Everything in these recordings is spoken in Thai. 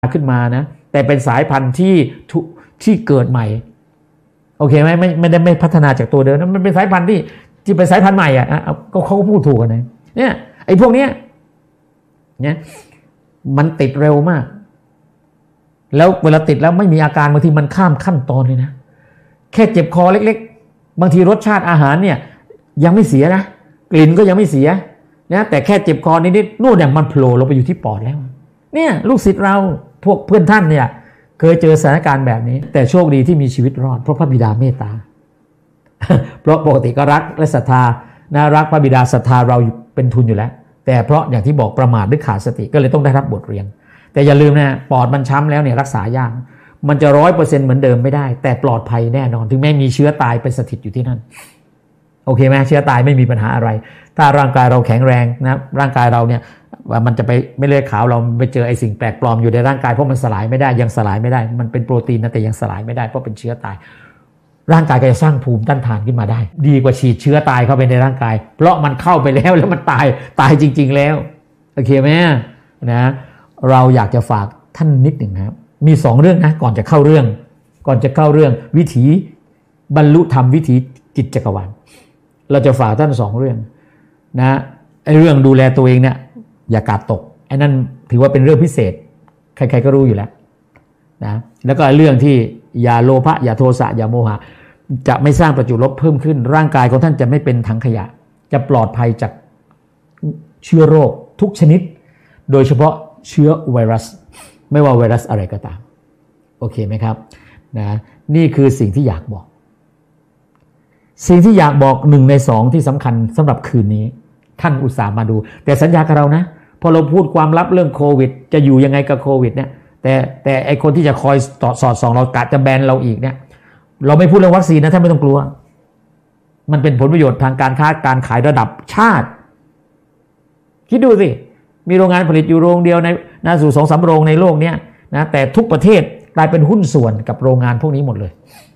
ขึ้นมานะแต่เป็นสายพันธุ์ที่เกิดใหม่โอเคไหมไม่ได้ไม่พัฒนาจากตัวเดิมนะมันเป็นสายพันธุ์ที่เป็นสายพันธุ์ใหม่อ่ะก็เขาพูดถูกกันนะเนี่ยไอ้พวกเนี้ยเนี่ยมันติดเร็วมากแล้วเวลาติดแล้วไม่มีอาการบางทีมันข้ามขั้นตอนเลยนะแค่เจ็บคอเล็กๆบางทีรสชาติอาหารเนี่ยยังไม่เสียนะกลิ่นก็ยังไม่เสียนะแต่แค่เจ็บคอนิดๆนู่นเนี่ยมันโผล่ลงไปอยู่ที่ปอดแล้วเนี่ยลูกศิษย์เราพวกเพื่อนท่านเนี่ยเคยเจอสถานการณ์แบบนี้แต่โชคดีที่มีชีวิตรอดเพราะพระบิดาเมตตา เพราะปกติก็รักและศรัทธานะรักพระบิดาศรัทธาเราเป็นทุนอยู่แล้วแต่เพราะอย่างที่บอกประมาทหรือขาดสติก็เลยต้องได้รับบทเรียนแต่อย่าลืมนะปอดมันช้ำแล้วเนี่ยรักษายากมันจะ 100% เหมือนเดิมไม่ได้แต่ปลอดภัยแน่นอนถึงแม้มีเชื้อตายไปสถิตอยู่ที่นั่นโอเคไหมเชื้อตายไม่มีปัญหาอะไรถ้าร่างกายเราแข็งแรงนะร่างกายเราเนี่ยมันจะไปไม่เลือดขาวเราไปเจอไอ้สิ่งแปลกปลอมอยู่ในร่างกายเพราะมันสลายไม่ได้ยังสลายไม่ได้มันเป็นโปรตีนนะแต่ยังสลายไม่ได้เพราะเป็นเชื้อตายร่างกายก็จะสร้างภูมิต้านทานขึ้นมาได้ดีกว่าฉีดเชื้อตายเข้าไปในร่างกายเพราะมันเข้าไปแล้วมันตายจริงๆแล้วโอเคไหมนะเราอยากจะฝากท่านนิดหนึ่งนะครับมี2เรื่องนะก่อนจะเข้าเรื่องวิถีบรรลุธรรมวิถีจิตจักรวาลเราจะฝากท่าน2เรื่องนะไอ้เรื่องดูแลตัวเองเนี่ยอย่ากาดตกไอ้นั่นถือว่าเป็นเรื่องพิเศษใครๆก็รู้อยู่แล้วนะแล้วก็เรื่องที่อย่าโลภะอย่าโทสะอย่าโมหะจะไม่สร้างประจุลบเพิ่มขึ้นร่างกายของท่านจะไม่เป็นถังขยะจะปลอดภัยจากเชื้อโรคทุกชนิดโดยเฉพาะเชื้อไวรัสไม่ว่าไวรัสอะไรก็ตามโอเคไหมครับนะนี่คือสิ่งที่อยากบอก1 ใน 2ที่สำคัญสำหรับคืนนี้ท่านอุตส่าห์มาดูแต่สัญญากับเรานะพอเราพูดความลับเรื่องโควิดจะอยู่ยังไงกับโควิดเนี่ยแต่ไอคนที่จะคอยสอดส่องเรากะจะแบนเราอีกเนี่ยเราไม่พูดเรื่องวัคซีนนะท่านไม่ต้องกลัวมันเป็นผลประโยชน์ทางการค้าการขายระดับชาติคิดดูสิมีโรงงานผลิตอยู่โรงเดียวในสู่ 2-3 โรงในโลกเนี้ยนะแต่ทุกประเทศกลายเป็นหุ้นส่วนกับโรงงานพวกนี้หมดเลย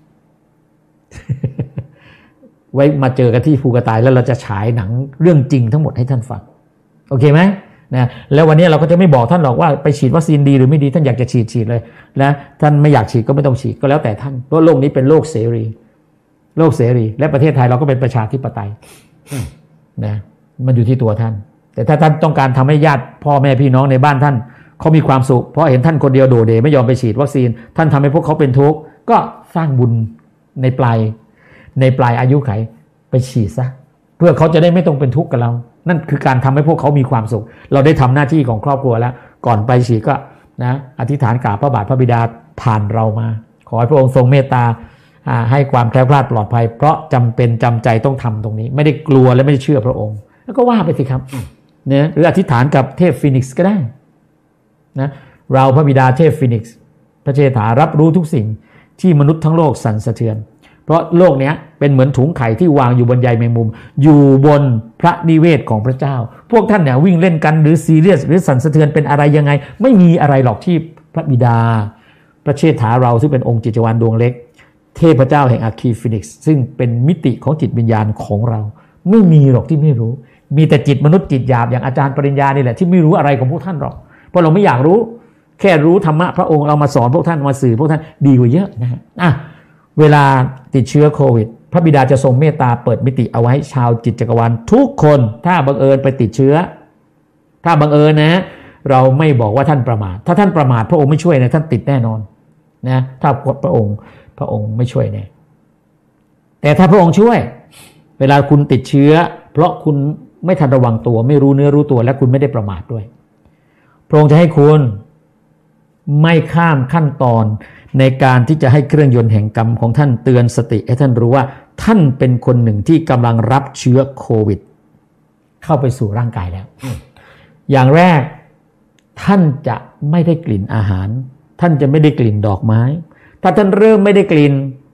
ไว้มาเจอกันที่ภูกระต่ายแล้วเราจะฉายหนังเรื่องจริงทั้งหมดให้ท่านฟังโอเคไหมนะแล้ววันนี้เราก็จะไม่บอกท่านหรอกว่าไปฉีดวัคซีนดีหรือไม่ดีท่านอยากจะฉีดเลยนะท่านไม่อยากฉีดก็ไม่ต้องฉีดก็แล้วแต่ท่านเพราะโลกนี้เป็นโลกเสรีและประเทศไทยเราก็เป็นประชาธิปไตยนะมันอยู่ที่ตัวท่านแต่ถ้าท่านต้องการทำให้ญาติพ่อแม่พี่น้องในบ้านท่านเขามีความสุขเพราะเห็นท่านคนเดียวโดดเด่นไม่ยอมไปฉีดวัคซีนท่านทำให้พวกเขาเป็นทุกข์ก็สร้างบุญในปลายอายุไขไปฉีดซะเพื่อเขาจะได้ไม่ต้องเป็นทุกข์กับเรานั่นคือการทำให้พวกเขามีความสุขเราได้ทำหน้าที่ของครอบครัวแล้วก่อนไปฉีดก็นะอธิษฐานกราบพระบาทพระบิดาผ่านเรามาขอให้พระองค์ทรงเมตตาให้ความแคล้วคลาดปลอดภัยเพราะจำเป็นจำใจต้องทำตรงนี้ไม่ได้กลัวและไม่ได้เชื่อพระองค์แล้วก็ว่าไปสิครับเนี่ยหรืออธิษฐานกับเทพฟีนิกซ์ก็ได้นะเราพระบิดาเทพฟีนิกซ์พระเจฐารับรู้ทุกสิ่งที่มนุษย์ทั้งโลกสั่นสะเทือนเพราะโลกนี้เป็นเหมือนถุงไข่ที่วางอยู่บนใยแมงมุมอยู่บนพระนิเวศของพระเจ้าพวกท่านเนี่ยวิ่งเล่นกันหรือซีเรียสหรือสั่นสะเทือนเป็นอะไรยังไงไม่มีอะไรหรอกที่พระบิดาพระเชษฐาเราซึ่งเป็นองค์จิตจักรวาลดวงเล็กเทพเจ้าแห่งอาคีฟินิกซ์ซึ่งเป็นมิติของจิตวิญญาณของเราไม่มีหรอกที่ไม่รู้มีแต่จิตมนุษย์จิตหยาบอย่างอาจารย์ปริญญานี่แหละที่ไม่รู้อะไรของพวกท่านหรอกเพราะเราไม่อยากรู้แค่รู้ธรรมะพระองค์เรามาสอนพวกท่านมาสื่อพวกท่านดีกว่าเยอะนะฮะเวลาติดเชื้อโควิดพระบิดาจะทรงเมตตาเปิดมิติเอาไว้ชาวจิตจักรวาลทุกคนถ้าบังเอิญไปติดเชื้อถ้าบังเอิญนะเราไม่บอกว่าท่านประมาทถ้าท่านประมาทพระองค์ไม่ช่วยนะท่านติดแน่นอนนะถ้าพระองค์ไม่ช่วยแน่แต่ถ้าพระองค์ช่วยเวลาคุณติดเชื้อเพราะคุณไม่ทันระวังตัวไม่รู้เนื้อรู้ตัวและคุณไม่ได้ประมาทด้วยพระองค์จะให้คุณไม่ข้ามขั้นตอนในการที่จะให้เครื่องยนต์แห่งกรรมของท่านเตือนสติให้ท่านรู้ว่าท่านเป็นคนหนึ่งที่กำลังรับเชื้อโควิดเข้าไปสู่ร่างกายแล้วอย่างแรกท่านจะไม่ได้กลิ่นอาหารท่านจะไม่ได้กลิ่นดอกไม้ถ้าท่านเริ่มไม่ได้กลิ่น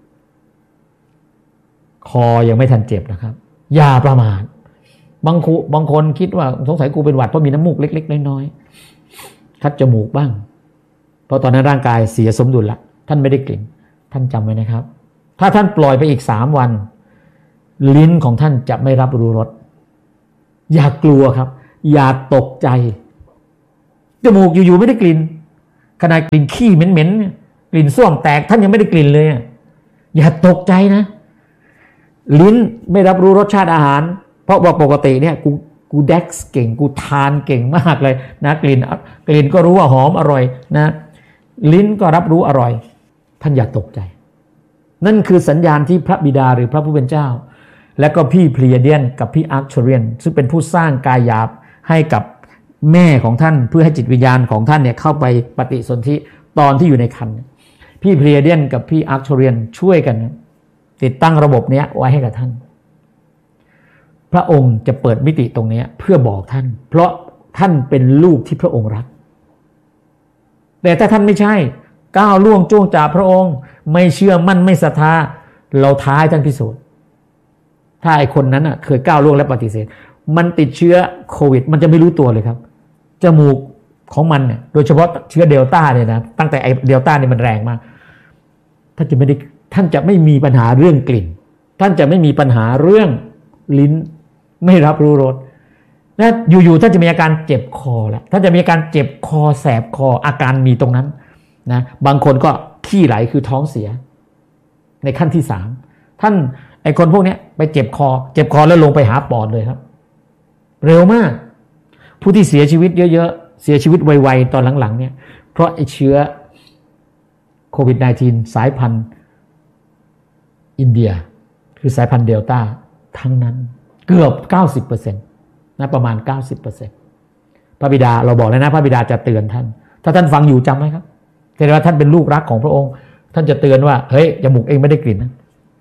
คอยังไม่ทันเจ็บนะครับอย่าประมาทบางคนคิดว่าสงสัยกูเป็นหวัดเพราะมีน้ำมูกเล็กๆน้อยๆคัดจมูกบ้างเพราะตอนนั้นร่างกายเสียสมดุลละท่านไม่ได้กลิ่นท่านจำไว้นะครับถ้าท่านปล่อยไปอีก3 วันลิ้นของท่านจะไม่รับรู้รสอย่ากลัวครับอย่าตกใจจมูกอยู่ๆไม่ได้กลิ่นขนาดกลิ่นขี้เหม็นๆกลิ่นส้วมแตกท่านยังไม่ได้กลิ่นเลยอย่าตกใจนะลิ้นไม่รับรู้รสชาติอาหารเพราะว่าปกติเนี่ยกูเด็กเก่งกูทานเก่งมากเลยนะกลิ่นก็รู้ว่าหอมอร่อยนะลิ้นก็รับรู้อร่อยท่านอย่าตกใจนั่นคือสัญญาณที่พระบิดาหรือพระผู้เป็นเจ้าและก็พี่เพลียเดียนกับพี่อาร์เชเรียนซึ่งเป็นผู้สร้างกายหยาบให้กับแม่ของท่านเพื่อให้จิตวิญญาณของท่านเนี่ยเข้าไปปฏิสนธิตอนที่อยู่ในครรภ์พี่เพลียเดียนกับพี่อาร์เชเรียนช่วยกันติดตั้งระบบนี้ไว้ให้กับท่านพระองค์จะเปิดมิติตรงนี้เพื่อบอกท่านเพราะท่านเป็นลูกที่พระองค์รักแต่ถ้าท่านไม่ใช่ก้าวล่วงจ้วงจ่าพระองค์ไม่เชื่อมั่นไม่ศรัทธาเราท้าให้ท่านพิสูจน์ถ้าไอ้คนนั้นเคยก้าวล่วงและปฏิเสธมันติดเชื้อโควิดมันจะไม่รู้ตัวเลยครับจมูกของมันเนี่ยโดยเฉพาะเชื้อเดลต้าเนี่ยนะตั้งแต่ไอ้เดลต้าเนี่ยมันแรงมากท่านจะไม่มีปัญหาเรื่องกลิ่นท่านจะไม่มีปัญหาเรื่องลิ้นไม่รับรู้รสนะอยู่ๆท่านจะมีอาการเจ็บคอแหละท่านจะมีอาการเจ็บคอแสบคออาการมีตรงนั้นนะบางคนก็ขี้ไหลคือท้องเสียในขั้นที่3ท่านไอ้คนพวกนี้ไปเจ็บคอแล้วลงไปหาปอดเลยครับเร็วมากผู้ที่เสียชีวิตเยอะๆเสียชีวิตไวๆตอนหลังๆเนี่ยเพราะไอ้เชื้อโควิด -19 สายพันธุ์อินเดียคือสายพันธุ์เดลต้าทั้งนั้นเกือบ 90% นะประมาณ 90% พระบิดาเราบอกแล้วนะพระบิดาจะเตือนท่านถ้าท่านฟังอยู่จำไหมครับแต่ว่าท่านเป็นลูกรักของพระองค์ท่านจะเตือนว่าเฮ้ยจมูกเองไม่ได้กลิ่นนะ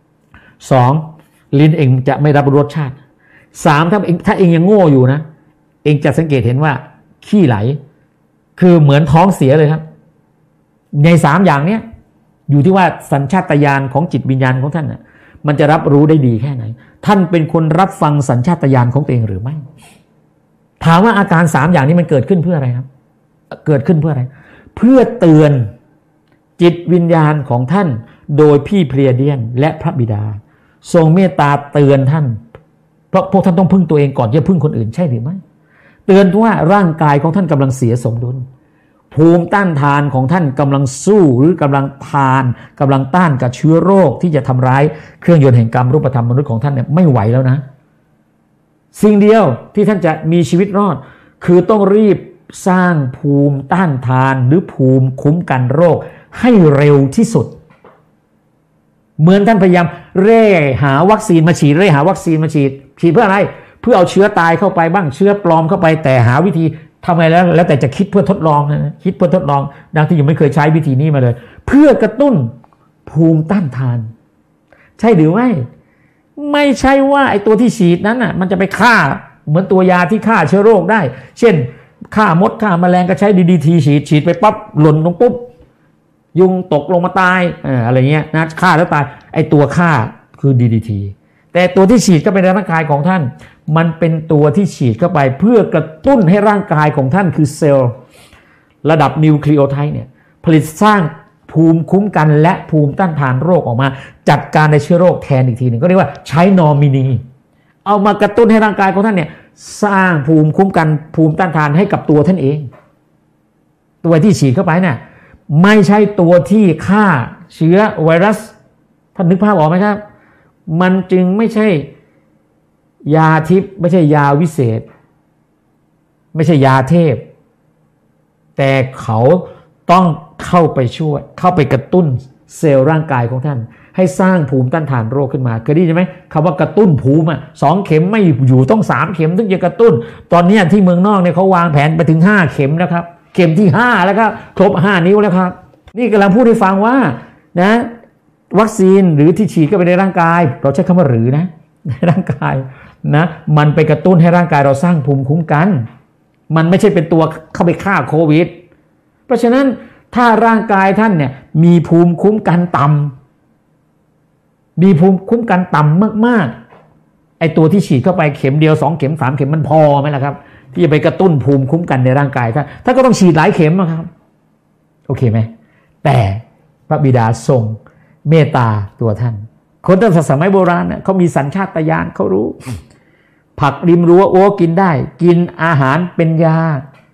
2ลิ้นเองจะไม่รับรสชาติ3ถ้าเองยังโง่อยู่นะเองจะสังเกตเห็นว่าขี้ไหลคือเหมือนท้องเสียเลยครับใน3อย่างเนี้ยอยู่ที่ว่าสัญชาตญาณของจิตวิญญาณของท่านน่ะมันจะรับรู้ได้ดีแค่ไหนท่านเป็นคนรับฟังสัญชาตญาณของตัวเองหรือไม่ถามว่าอาการ3อย่างนี้มันเกิดขึ้นเพื่ออะไรครับเกิดขึ้นเพื่ออะไรเพื่อเตือนจิตวิญญาณของท่านโดยพี่เพลียเดียนและพระบิดาทรงเมตตาเตือนท่านเพราะพวกท่านต้องพึ่งตัวเองก่อนจะพึ่งคนอื่นใช่หรือไม่เตือนว่าร่างกายของท่านกำลังเสียสมดุลภูมิต้านทานของท่านกำลังสู้หรือกำลังกำลังต้านกับเชื้อโรคที่จะทำร้ายเครื่องยนต์แห่งกรรมรูปธรรมมนุษย์ของท่านเนี่ยไม่ไหวแล้วนะสิ่งเดียวที่ท่านจะมีชีวิตรอดคือต้องรีบสร้างภูมิต้านทานหรือภูมิคุ้มกันโรคให้เร็วที่สุดเหมือนท่านพยายามเร่หาวัคซีนมาฉีดฉีดเพื่ออะไรเพื่อเอาเชื้อตายเข้าไปบ้างเชื้อปลอมเข้าไปแต่หาวิธีทำไมแล้วแต่จะคิดเพื่อทดลองนะคิดเพื่อทดลองดังที่ยังไม่เคยใช้วิธีนี้มาเลยเพื่อกระตุ้นภูมิต้านทานใช่หรือไม่ใช่ว่าไอ้ตัวที่ฉีดนั้นน่ะมันจะไปฆ่าเหมือนตัวยาที่ฆ่าเชื้อโรคได้เช่นฆ่ามดฆ่าแมลงก็ใช้ DDT ฉีดไปปั๊บหล่นลงปุ๊บยุงตกลงมาตายอะไรเงี้ยนะฆ่าแล้วตายไอ้ตัวฆ่าคือ DDT แต่ตัวที่ฉีดเข้าไปในร่างกายของท่านมันเป็นตัวที่ฉีดเข้าไปเพื่อกระตุ้นให้ร่างกายของท่านคือเซลล์ระดับนิวคลีโอไทด์เนี่ยผลิตสร้างภูมิคุ้มกันและภูมิต้านทานโรคออกมาจัดการในเชื้อโรคแทนอีกทีหนึ่งก็เรียกว่าใช้นอมินีเอามากระตุ้นให้ร่างกายของท่านเนี่ยสร้างภูมิคุ้มกันภูมิต้านทานให้กับตัวท่านเองตัวที่ฉีดเข้าไปเนี่ยไม่ใช่ตัวที่ฆ่าเชื้อไวรัสท่านนึกภาพออกไหมครับมันจึงไม่ใช่ยาทิพย์ไม่ใช่ยาวิเศษไม่ใช่ยาเทพแต่เขาต้องเข้าไปช่วยเข้าไปกระตุ้นเซลล์ร่างกายของท่านให้สร้างภูมิต้านทานโรคขึ้นมาเคยได้ยินไหมคำว่ากระตุ้นภูมิ2 เข็มไม่อยู่ต้อง3 เข็มถึงจะกระตุ้นตอนนี้ที่เมืองนอกเนี่ยเขาวางแผนไปถึง5 เข็มแล้วครับเข็มที่5แล้วครับครบ5 นิ้วแล้วครับนี่กำลังพูดให้ฟังว่านะวัคซีนหรือที่ฉีดเข้าไปในร่างกายเราใช้คำว่าหรือนะในร่างกายนะมันไปกระตุ้นให้ร่างกายเราสร้างภูมิคุ้มกันมันไม่ใช่เป็นตัวเข้าไปฆ่าโควิดเพราะฉะนั้นถ้าร่างกายท่านเนี่ยมีภูมิคุ้มกันต่ำมีภูมิคุ้มกันต่ำมากๆไอตัวที่ฉีดเข้าไปเข็มเดียว2 เข็ม3 เข็มมันพอไหมล่ะครับที่จะไปกระตุ้นภูมิคุ้มกันในร่างกายท่านก็ต้องฉีดหลายเข็มนะครับโอเคไหมแต่พระบิดาทรงเมตตาตัวท่านคนตั้งแต่สมัยโบราณเขามีสัญชาตญาณเขารู้ผักริมรั้วโอ้กินได้กินอาหารเป็นยา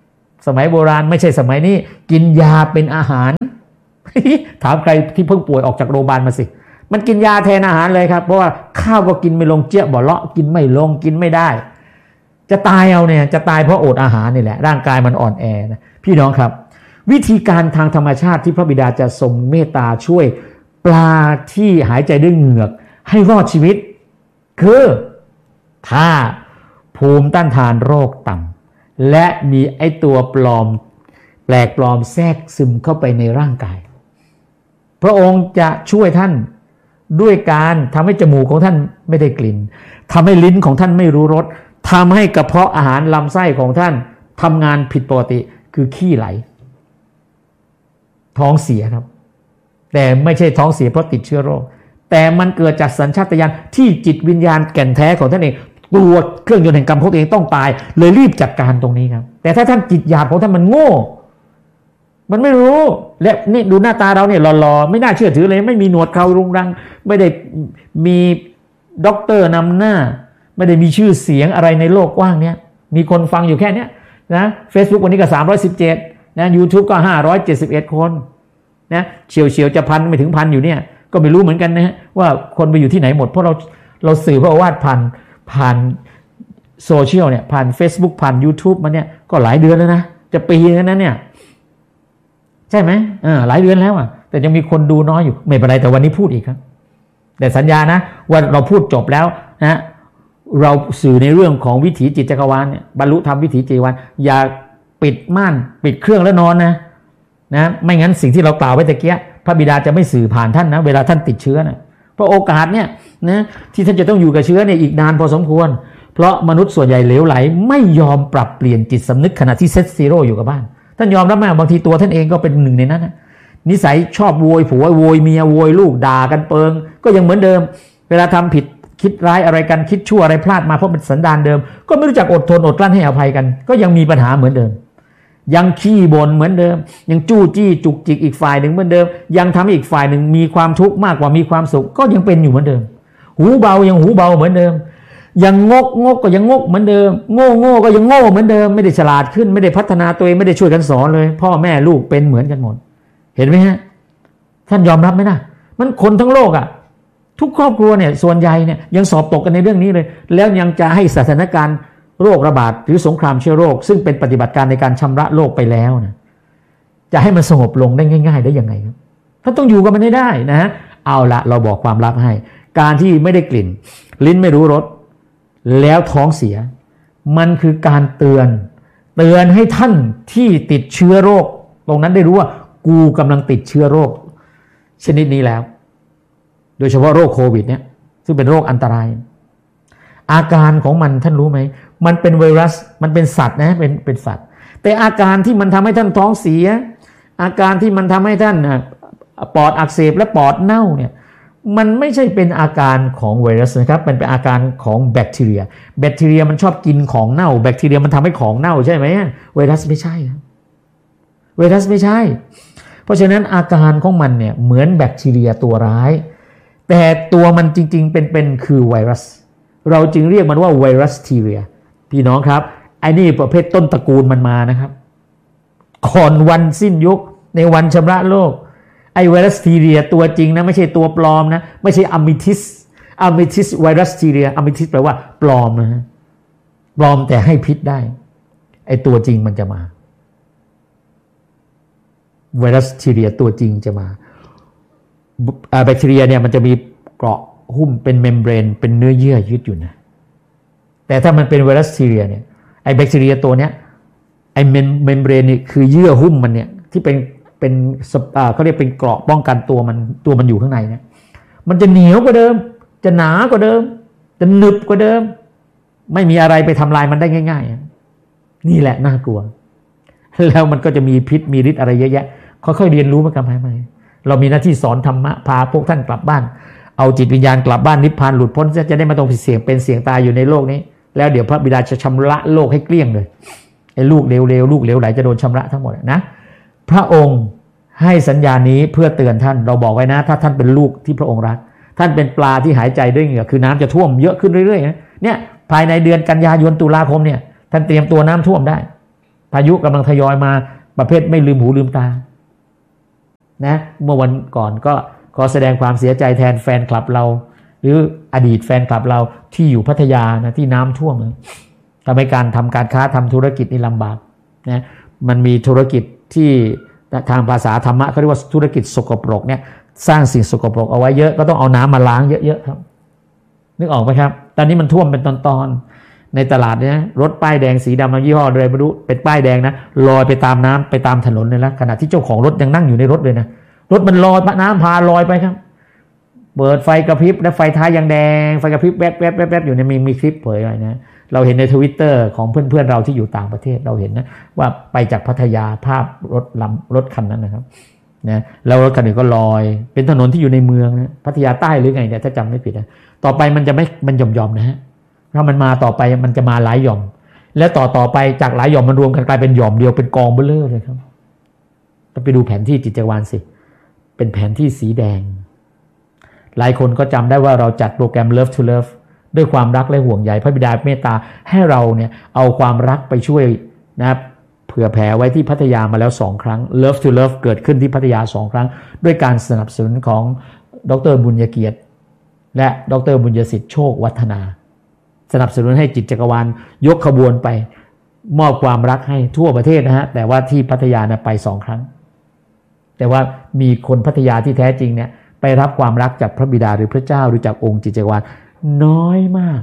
สมัยโบราณไม่ใช่สมัยนี้กินยาเป็นอาหาร ถามใครที่เพิ่งป่วยออกจากโรงพยาบาลมาสิมันกินยาแทนอาหารเลยครับเพราะว่าข้าวก็กินไม่ลงเจี๊ยบบ่เลาะกินไม่ลงกินไม่ได้จะตายเอาเนี่ยจะตายเพราะอดอาหารนี่แหละร่างกายมันอ่อนแอนะพี่น้องครับวิธีการทางธรรมชาติที่พระบิดาจะทรงเมตตาช่วยปลาที่หายใจด้วยเหงือกให้รอดชีวิตคือถ้าภูมิต้านทานโรคต่ำและมีไอ้ตัวปลอมแปลกปลอมแทรกซึมเข้าไปในร่างกายพระองค์จะช่วยท่านด้วยการทำให้จมูกของท่านไม่ได้กลิ่นทำให้ลิ้นของท่านไม่รู้รสทำให้กระเพาะอาหารลำไส้ของท่านทำงานผิดปกติคือขี้ไหลท้องเสียครับแต่ไม่ใช่ท้องเสียเพราะติดเชื้อโรคแต่มันเกิดจากสัญชาตญาณที่จิตวิญญาณแก่นแท้ของท่านเองตัวเครื่องยนต์แห่งกรรมของตัวเองต้องตายเลยรีบจัดการตรงนี้ครับแต่ถ้าท่านจิตหยาบของท่านมันโง่มันไม่รู้และนี่ดูหน้าตาเราเนี่ยหล่อๆไม่น่าเชื่อถือเลยไม่มีหนวดเครารุงรังไม่ได้มีด็อกเตอร์นำหน้าไม่ได้มีชื่อเสียงอะไรในโลกกว้างเนี้ยมีคนฟังอยู่แค่เนี้ยนะ Facebook วันนี้ก็317นะ YouTube ก็571คนนะเฉียวๆจะพันไม่ถึงพันอยู่เนี่ยก็ไม่รู้เหมือนกันนะฮะว่าคนไปอยู่ที่ไหนหมดเพราะเราสื่อพระโอวาทผ่านโซเชียลเนี่ยผ่าน Facebook ผ่าน YouTube มาเนี่ยก็หลายเดือนแล้วนะจะปีแล้วนะเนี่ยใช่ไหมหลายเดือนแล้วอ่ะแต่ยังมีคนดูน้อยอยู่ไม่เป็นไรแต่วันนี้พูดอีกครับแต่สัญญานะว่าเราพูดจบแล้วนะเราสื่อในเรื่องของวิถีจิตจักรวาลเนี่ยบรรลุธรรมวิถีจิตจักรวาลอย่าปิดม่านปิดเครื่องแล้วนอนนะไม่งั้นสิ่งที่เรากล่าวไว้ตะเกียพระบิดาจะไม่สื่อผ่านท่านนะเวลาท่านติดเชื้อนะเพราะโอกาสเนี่ยนะที่ท่านจะต้องอยู่กับเชื้อเนี่ยอีกนานพอสมควรเพราะมนุษย์ส่วนใหญ่เหลวไหลไม่ยอมปรับเปลี่ยนจิตสำนึกขณะที่เซตซีโร่อยู่กับบ้านท่านยอมรับไหมบางทีตัวท่านเองก็เป็นหนึ่งในนั้นนะนิสัยชอบโวยผัวโวยเมียโวยลูกด่ากันเปิงก็ยังเหมือนเดิมเวลาทำผิดคิดร้ายอะไรกันคิดชั่วอะไรพลาดมาเพราะเป็นสันดานเดิมก็ไม่รู้จักอดทนอดกลั้นให้อภัยกันก็ยังมีปัญหาเหมือนเดิมยังขี้บ่นเหมือนเดิมยังจู้จี้จุกจิกอีกฝ่ายหนึ่งเหมือนเดิมยังทำให้อีกฝ่ายหนึ่งมีความทุกข์มากกว่ามีความสุขก็ยังเป็นอยู่เหมือนเดิมหูเบายังหูเบาเหมือนเดิมยังงกก็ยังงกเหมือนเดิมโง่ก็ยังโง่เหมือนเดิมไม่ได้ฉลาดขึ้นไม่ได้พัฒนาตัวเองไม่ได้ช่วยกันสอนเลยพ่อแม่ลูกเป็นเหมือนกันหมดเห็นไหมฮะท่านยอมรับไหมนะมันคนทั้งโลกอ่ะทุกครอบครัวเนี่ยส่วนใหญ่เนี่ยยังสอบตกกันในเรื่องนี้เลยแล้วยังจะให้สถานการณ์โรคระบาดหรือสงครามเชื้อโรคซึ่งเป็นปฏิบัติการในการชำระโลกไปแล้วนะจะให้มันสงบลงได้ง่ายๆได้ยังไงครับท่านต้องอยู่กับมันได้นะฮะเอาละเราบอกความลับให้การที่ไม่ได้กลิ่นลิ้นไม่รู้รสแล้วท้องเสียมันคือการเตือนให้ท่านที่ติดเชื้อโรคตรงนั้นได้รู้ว่ากูกำลังติดเชื้อโรคชนิดนี้แล้วโดยเฉพาะโรคโควิดเนี่ยซึ่งเป็นโรคอันตรายอาการของมันท่านรู้ไหมมันเป็นไวรัสมันเป็นสัตว์นะเป็นสัตว์แต่อาการที่มันทำให้ท่านท้องเสียอาการที่มันทำให้ท่านปอดอักเสบและปอดเน่าเนี่ยมันไม่ใช่เป็นอาการของไวรัสนะครับมันเป็นอาการของแบคทีเรียมันชอบกินของเน่าแบคทีเรียมันทำให้ของเน่าใช่ไหมไวรัสไม่ใช่ไวรัสไม่ใช่เพราะฉะนั้นอาการของมันเนี่ยเหมือนแบคทีเรียตัวร้ายแต่ตัวมันจริงๆเป็นคือไวรัสเราจึงเรียกมันว่าไวรัสทีเรียพี่น้องครับไอ้นี่ประเภทต้นตระกูลมันมานะครับก่อนวันสิ้นยุคในวันชำระโลกไอ้ไวรัสทีเรียตัวจริงนะไม่ใช่ตัวปลอมนะไม่ใช่อะมิทิสไวรัสทีเรียอะมิทิสแปลว่าปลอมนะฮะปลอมแต่ให้พิษได้ไอ้ตัวจริงมันจะมาไวรัสทีเรียตัวจริงจะมาแบคทีเรียเนี่ยมันจะมีเกราะหุ้มเป็นเมมเบรนเป็นเนื้อเยื่อยึดอยู่นะแต่ถ้ามันเป็นไวรัสทีเรียเนี่ยไอ้แบคทีเรียตัวเนี้ยไอ้เมมเบรนนี่คือเยื่อหุ้มมันเนี่ยที่เป็นเขาเรียกเป็นเกราะป้องกันตัวมันอยู่ข้างในเนี่ยมันจะเหนียวกว่าเดิมจะหนากว่าเดิมจะหนึบกว่าเดิมไม่มีอะไรไปทำลายมันได้ง่ายๆนี่แหละน่ากลัวแล้วมันก็จะมีพิษมีฤทธิ์อะไรเยอะแยะค่อยๆเรียนรู้มากันไปเรามีหน้าที่สอนธรรมะพาพวกท่านกลับบ้านเอาจิตวิญญาณกลับบ้านนิพพานหลุดพ้นจะได้ไม่ต้องเสี่ยงเป็นเสี่ยงตายอยู่ในโลกนี้แล้วเดี๋ยวพระบิดาจะชำระโลกให้เกลี้ยงเลยไอ้ลูกเลวลูกเลวไหลจะโดนชำระทั้งหมดนะพระองค์ให้สัญญาณนี้เพื่อเตือนท่านเราบอกไว้นะถ้าท่านเป็นลูกที่พระองค์รักท่านเป็นปลาที่หายใจด้วยเหงื่อคือน้ำจะท่วมเยอะขึ้นเรื่อยๆเนี่ยภายในเดือนกันยายนตุลาคมเนี่ยท่านเตรียมตัวน้ำท่วมได้พายุกำลังทยอยมาประเภทไม่ลืมหูลืมตานะเมื่อวันก่อนก็ขอแสดงความเสียใจแทนแฟนคลับเราหรืออดีตแฟนคลับเราที่อยู่พัทยานะที่น้ำท่วมทำให้การทำการค้าทำธุรกิจนี่ลำบากนะมันมีธุรกิจที่ทางภาษาธรรมะเขาเรียกว่าธุรกิจสกปรกเนี่ยสร้างสิ่งสกปรกเอาไว้เยอะก็ต้องเอาน้ำมาล้างเยอะๆครับนึกออกไหมครับตอนนี้มันท่วมเป็นตอนๆในตลาดเนี่ยรถป้ายแดงสีดำยี่ห้ออะไรไม่รู้เป็นป้ายแดงนะลอยไปตามน้ำไปตามถนนเลยนะขณะที่เจ้าของรถยังนั่งอยู่ในรถเลยนะรถมันลอยน้ำพาลอยไปครับเปิดไฟกระพริบและไฟท้ายยังแดงไฟกระพริบแวบๆอยู่ในมีคลิปเผยไว้นะเราเห็นใน Twitter ของเพื่อนๆเราที่อยู่ต่างประเทศเราเห็นนะว่าไปจากพัทยาภาพรถคันนั้นนะครับนะแล้วรถคันอื่นก็ลอยเป็นถนนที่อยู่ในเมืองนะพัทยาใต้หรือไงเนี่ยถ้าจำไม่ผิดนะต่อไปมันจะไม่มันหย่อมๆนะฮะถ้ามันมาต่อไปมันจะมาหลายหย่อมแล้วต่อไปจากหลายหย่อมมันรวมกันกลายเป็นหย่อมเดียวเป็นกองเบ้อเร่อเลยครับต้องไปดูแผนที่จิตจักรวาลสิเป็นแผนที่สีแดงหลายคนก็จำได้ว่าเราจัดโปรแกรม Love to Love ด้วยความรักและห่วงใยพระบิดาเมตตาให้เราเนี่ยเอาความรักไปช่วยนะครับเผื่อแผ่ไว้ที่พัทยามาแล้ว2ครั้ง Love to Love เกิดขึ้นที่พัทยา2ครั้งด้วยการสนับสนุนของดร.บุญญเกียรติและดร.บุญญสิทธิ์โชควัฒนาสนับสนุนให้จิตจักรวาลยกขบวนไปมอบความรักให้ทั่วประเทศนะฮะแต่ว่าที่พัทยานะไป2ครั้งแต่ว่ามีคนพัทยาที่แท้จริงเนี่ยไปรับความรักจากพระบิดาหรือพระเจ้าหรือจากองค์จิตจักรวาลน้อยมาก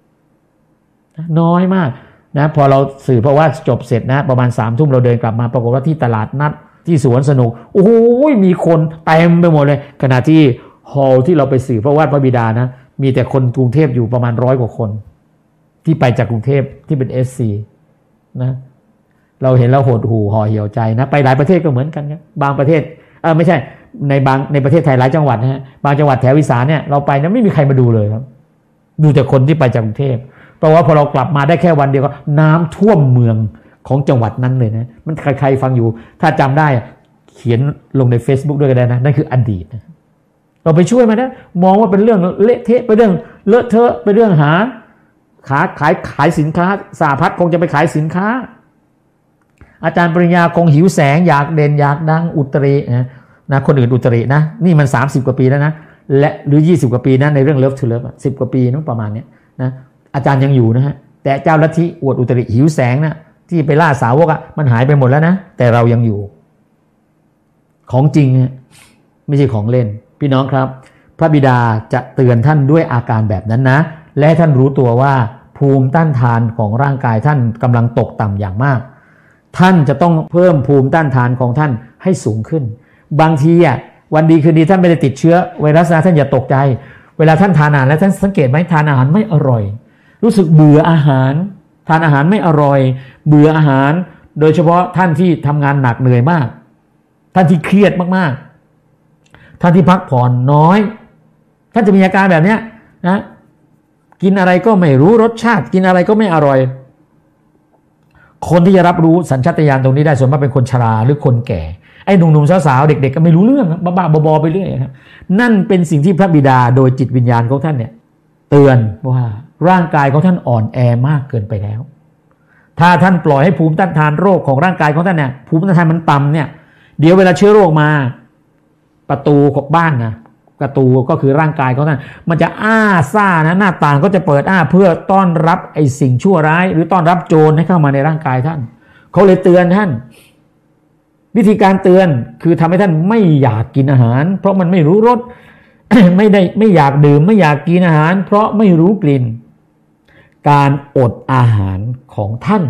นะพอเราสื่อเพราะว่าจบเสร็จนะประมาณ3 ทุ่มเราเดินกลับมาปรากฏว่าที่ตลาดนัดที่สวนสนุกโอ้โหมีคนเต็มไปหมดเลยขณะที่ฮอลล์ที่เราไปสื่อเพราะว่าพระบิดานะมีแต่คนกรุงเทพอยู่ประมาณ100 กว่าคนที่ไปจากกรุงเทพที่เป็น SC นะเราเห็นแล้วหดหู่ห่อเหี่ยวใจนะไปหลายประเทศก็เหมือนกันครับบางประเทศไม่ใช่ในประเทศไทยหลายจังหวัดนะฮะบางจังหวัดแถวอีสานเนี่ยเราไปนะไม่มีใครมาดูเลยครับดูแต่คนที่ไปจากกรุงเทพเพราะว่าพอเรากลับมาได้แค่วันเดียวก็น้ำท่วมเมืองของจังหวัดนั้นเลยนะมันใครๆฟังอยู่ถ้าจำได้เขียนลงใน Facebook ด้วยก็ได้นะนั่นคืออดีตนะเราไปช่วยมันนะมองว่าเป็นเรื่องเละเทะเป็นเรื่องเลอะเทอะเป็นเรื่องขายสินค้าสหพัฒน์คงจะไปขายสินค้าอาจารย์ปริญญาคงหิวแสงอยากเด่นอยากดังอุตรินะคนอื่นอุตรินะนี่มัน30 กว่าปีแล้วนะและหรือ20 กว่าปีนะในเรื่อง Love to Love 10 กว่าปีนู้นประมาณนี้นะอาจารย์ยังอยู่นะฮะแต่เจ้าลัทธิอวดอุตริหิวแสงนะที่ไปล่าสาวกมันหายไปหมดแล้วนะแต่เรายังอยู่ของจริงไม่ใช่ของเล่นพี่น้องครับพระบิดาจะเตือนท่านด้วยอาการแบบนั้นนะและท่านรู้ตัวว่าภูมิต้านทานของร่างกายท่านกำลังตกต่ำอย่างมากท่านจะต้องเพิ่มภูมิต้านทานของท่านให้สูงขึ้นบางทีวันดีคืนดีท่านไม่ได้ติดเชื้อไวรัสนะท่านอย่าตกใจเวลาท่านทานอาหารแล้วท่านสังเกตไหมทานอาหารไม่อร่อยรู้สึกเบื่ออาหารทานอาหารไม่อร่อยเบื่ออาหารโดยเฉพาะท่านที่ทำงานหนักเหนื่อยมากท่านที่เครียดมากๆท่านที่พักผ่อนน้อยท่านจะมีอาการแบบนี้นะกินอะไรก็ไม่รู้รสชาติกินอะไรก็ไม่อร่อยคนที่จะรับรู้สัญชาตญาณตรงนี้ได้ส่วนมากเป็นคนชราหรือคนแก่ไอ้หนุ่มๆสาวๆเด็กๆก็ไม่รู้เรื่องบ้าๆบอๆไปเรื่อยครับนั่นเป็นสิ่งที่พระบิดาโดยจิตวิญญาณของท่านเนี่ยเตือนว่าร่างกายของท่านอ่อนแอมากเกินไปแล้วถ้าท่านปล่อยให้ภูมิต้านทานโรคของร่างกายของท่านเนี่ยภูมิต้านทานมันต่ำเนี่ยเดี๋ยวเวลาเชื้อโรคมาประตูของบ้านนะประตูก็คือร่างกายของท่านมันจะอ้าซ่านะหน้าต่างก็จะเปิดอ้าเพื่อต้อนรับไอ้สิ่งชั่วร้ายหรือต้อนรับโจรให้เข้ามาในร่างกายท่านเขาเลยเตือนท่านวิธีการเตือนคือทำให้ท่านไม่อยากกินอาหารเพราะมันไม่รู้รส ไม่อยากดื่มไม่อยากกินอาหารเพราะไม่รู้กลิ่นการอดอาหารของท่าน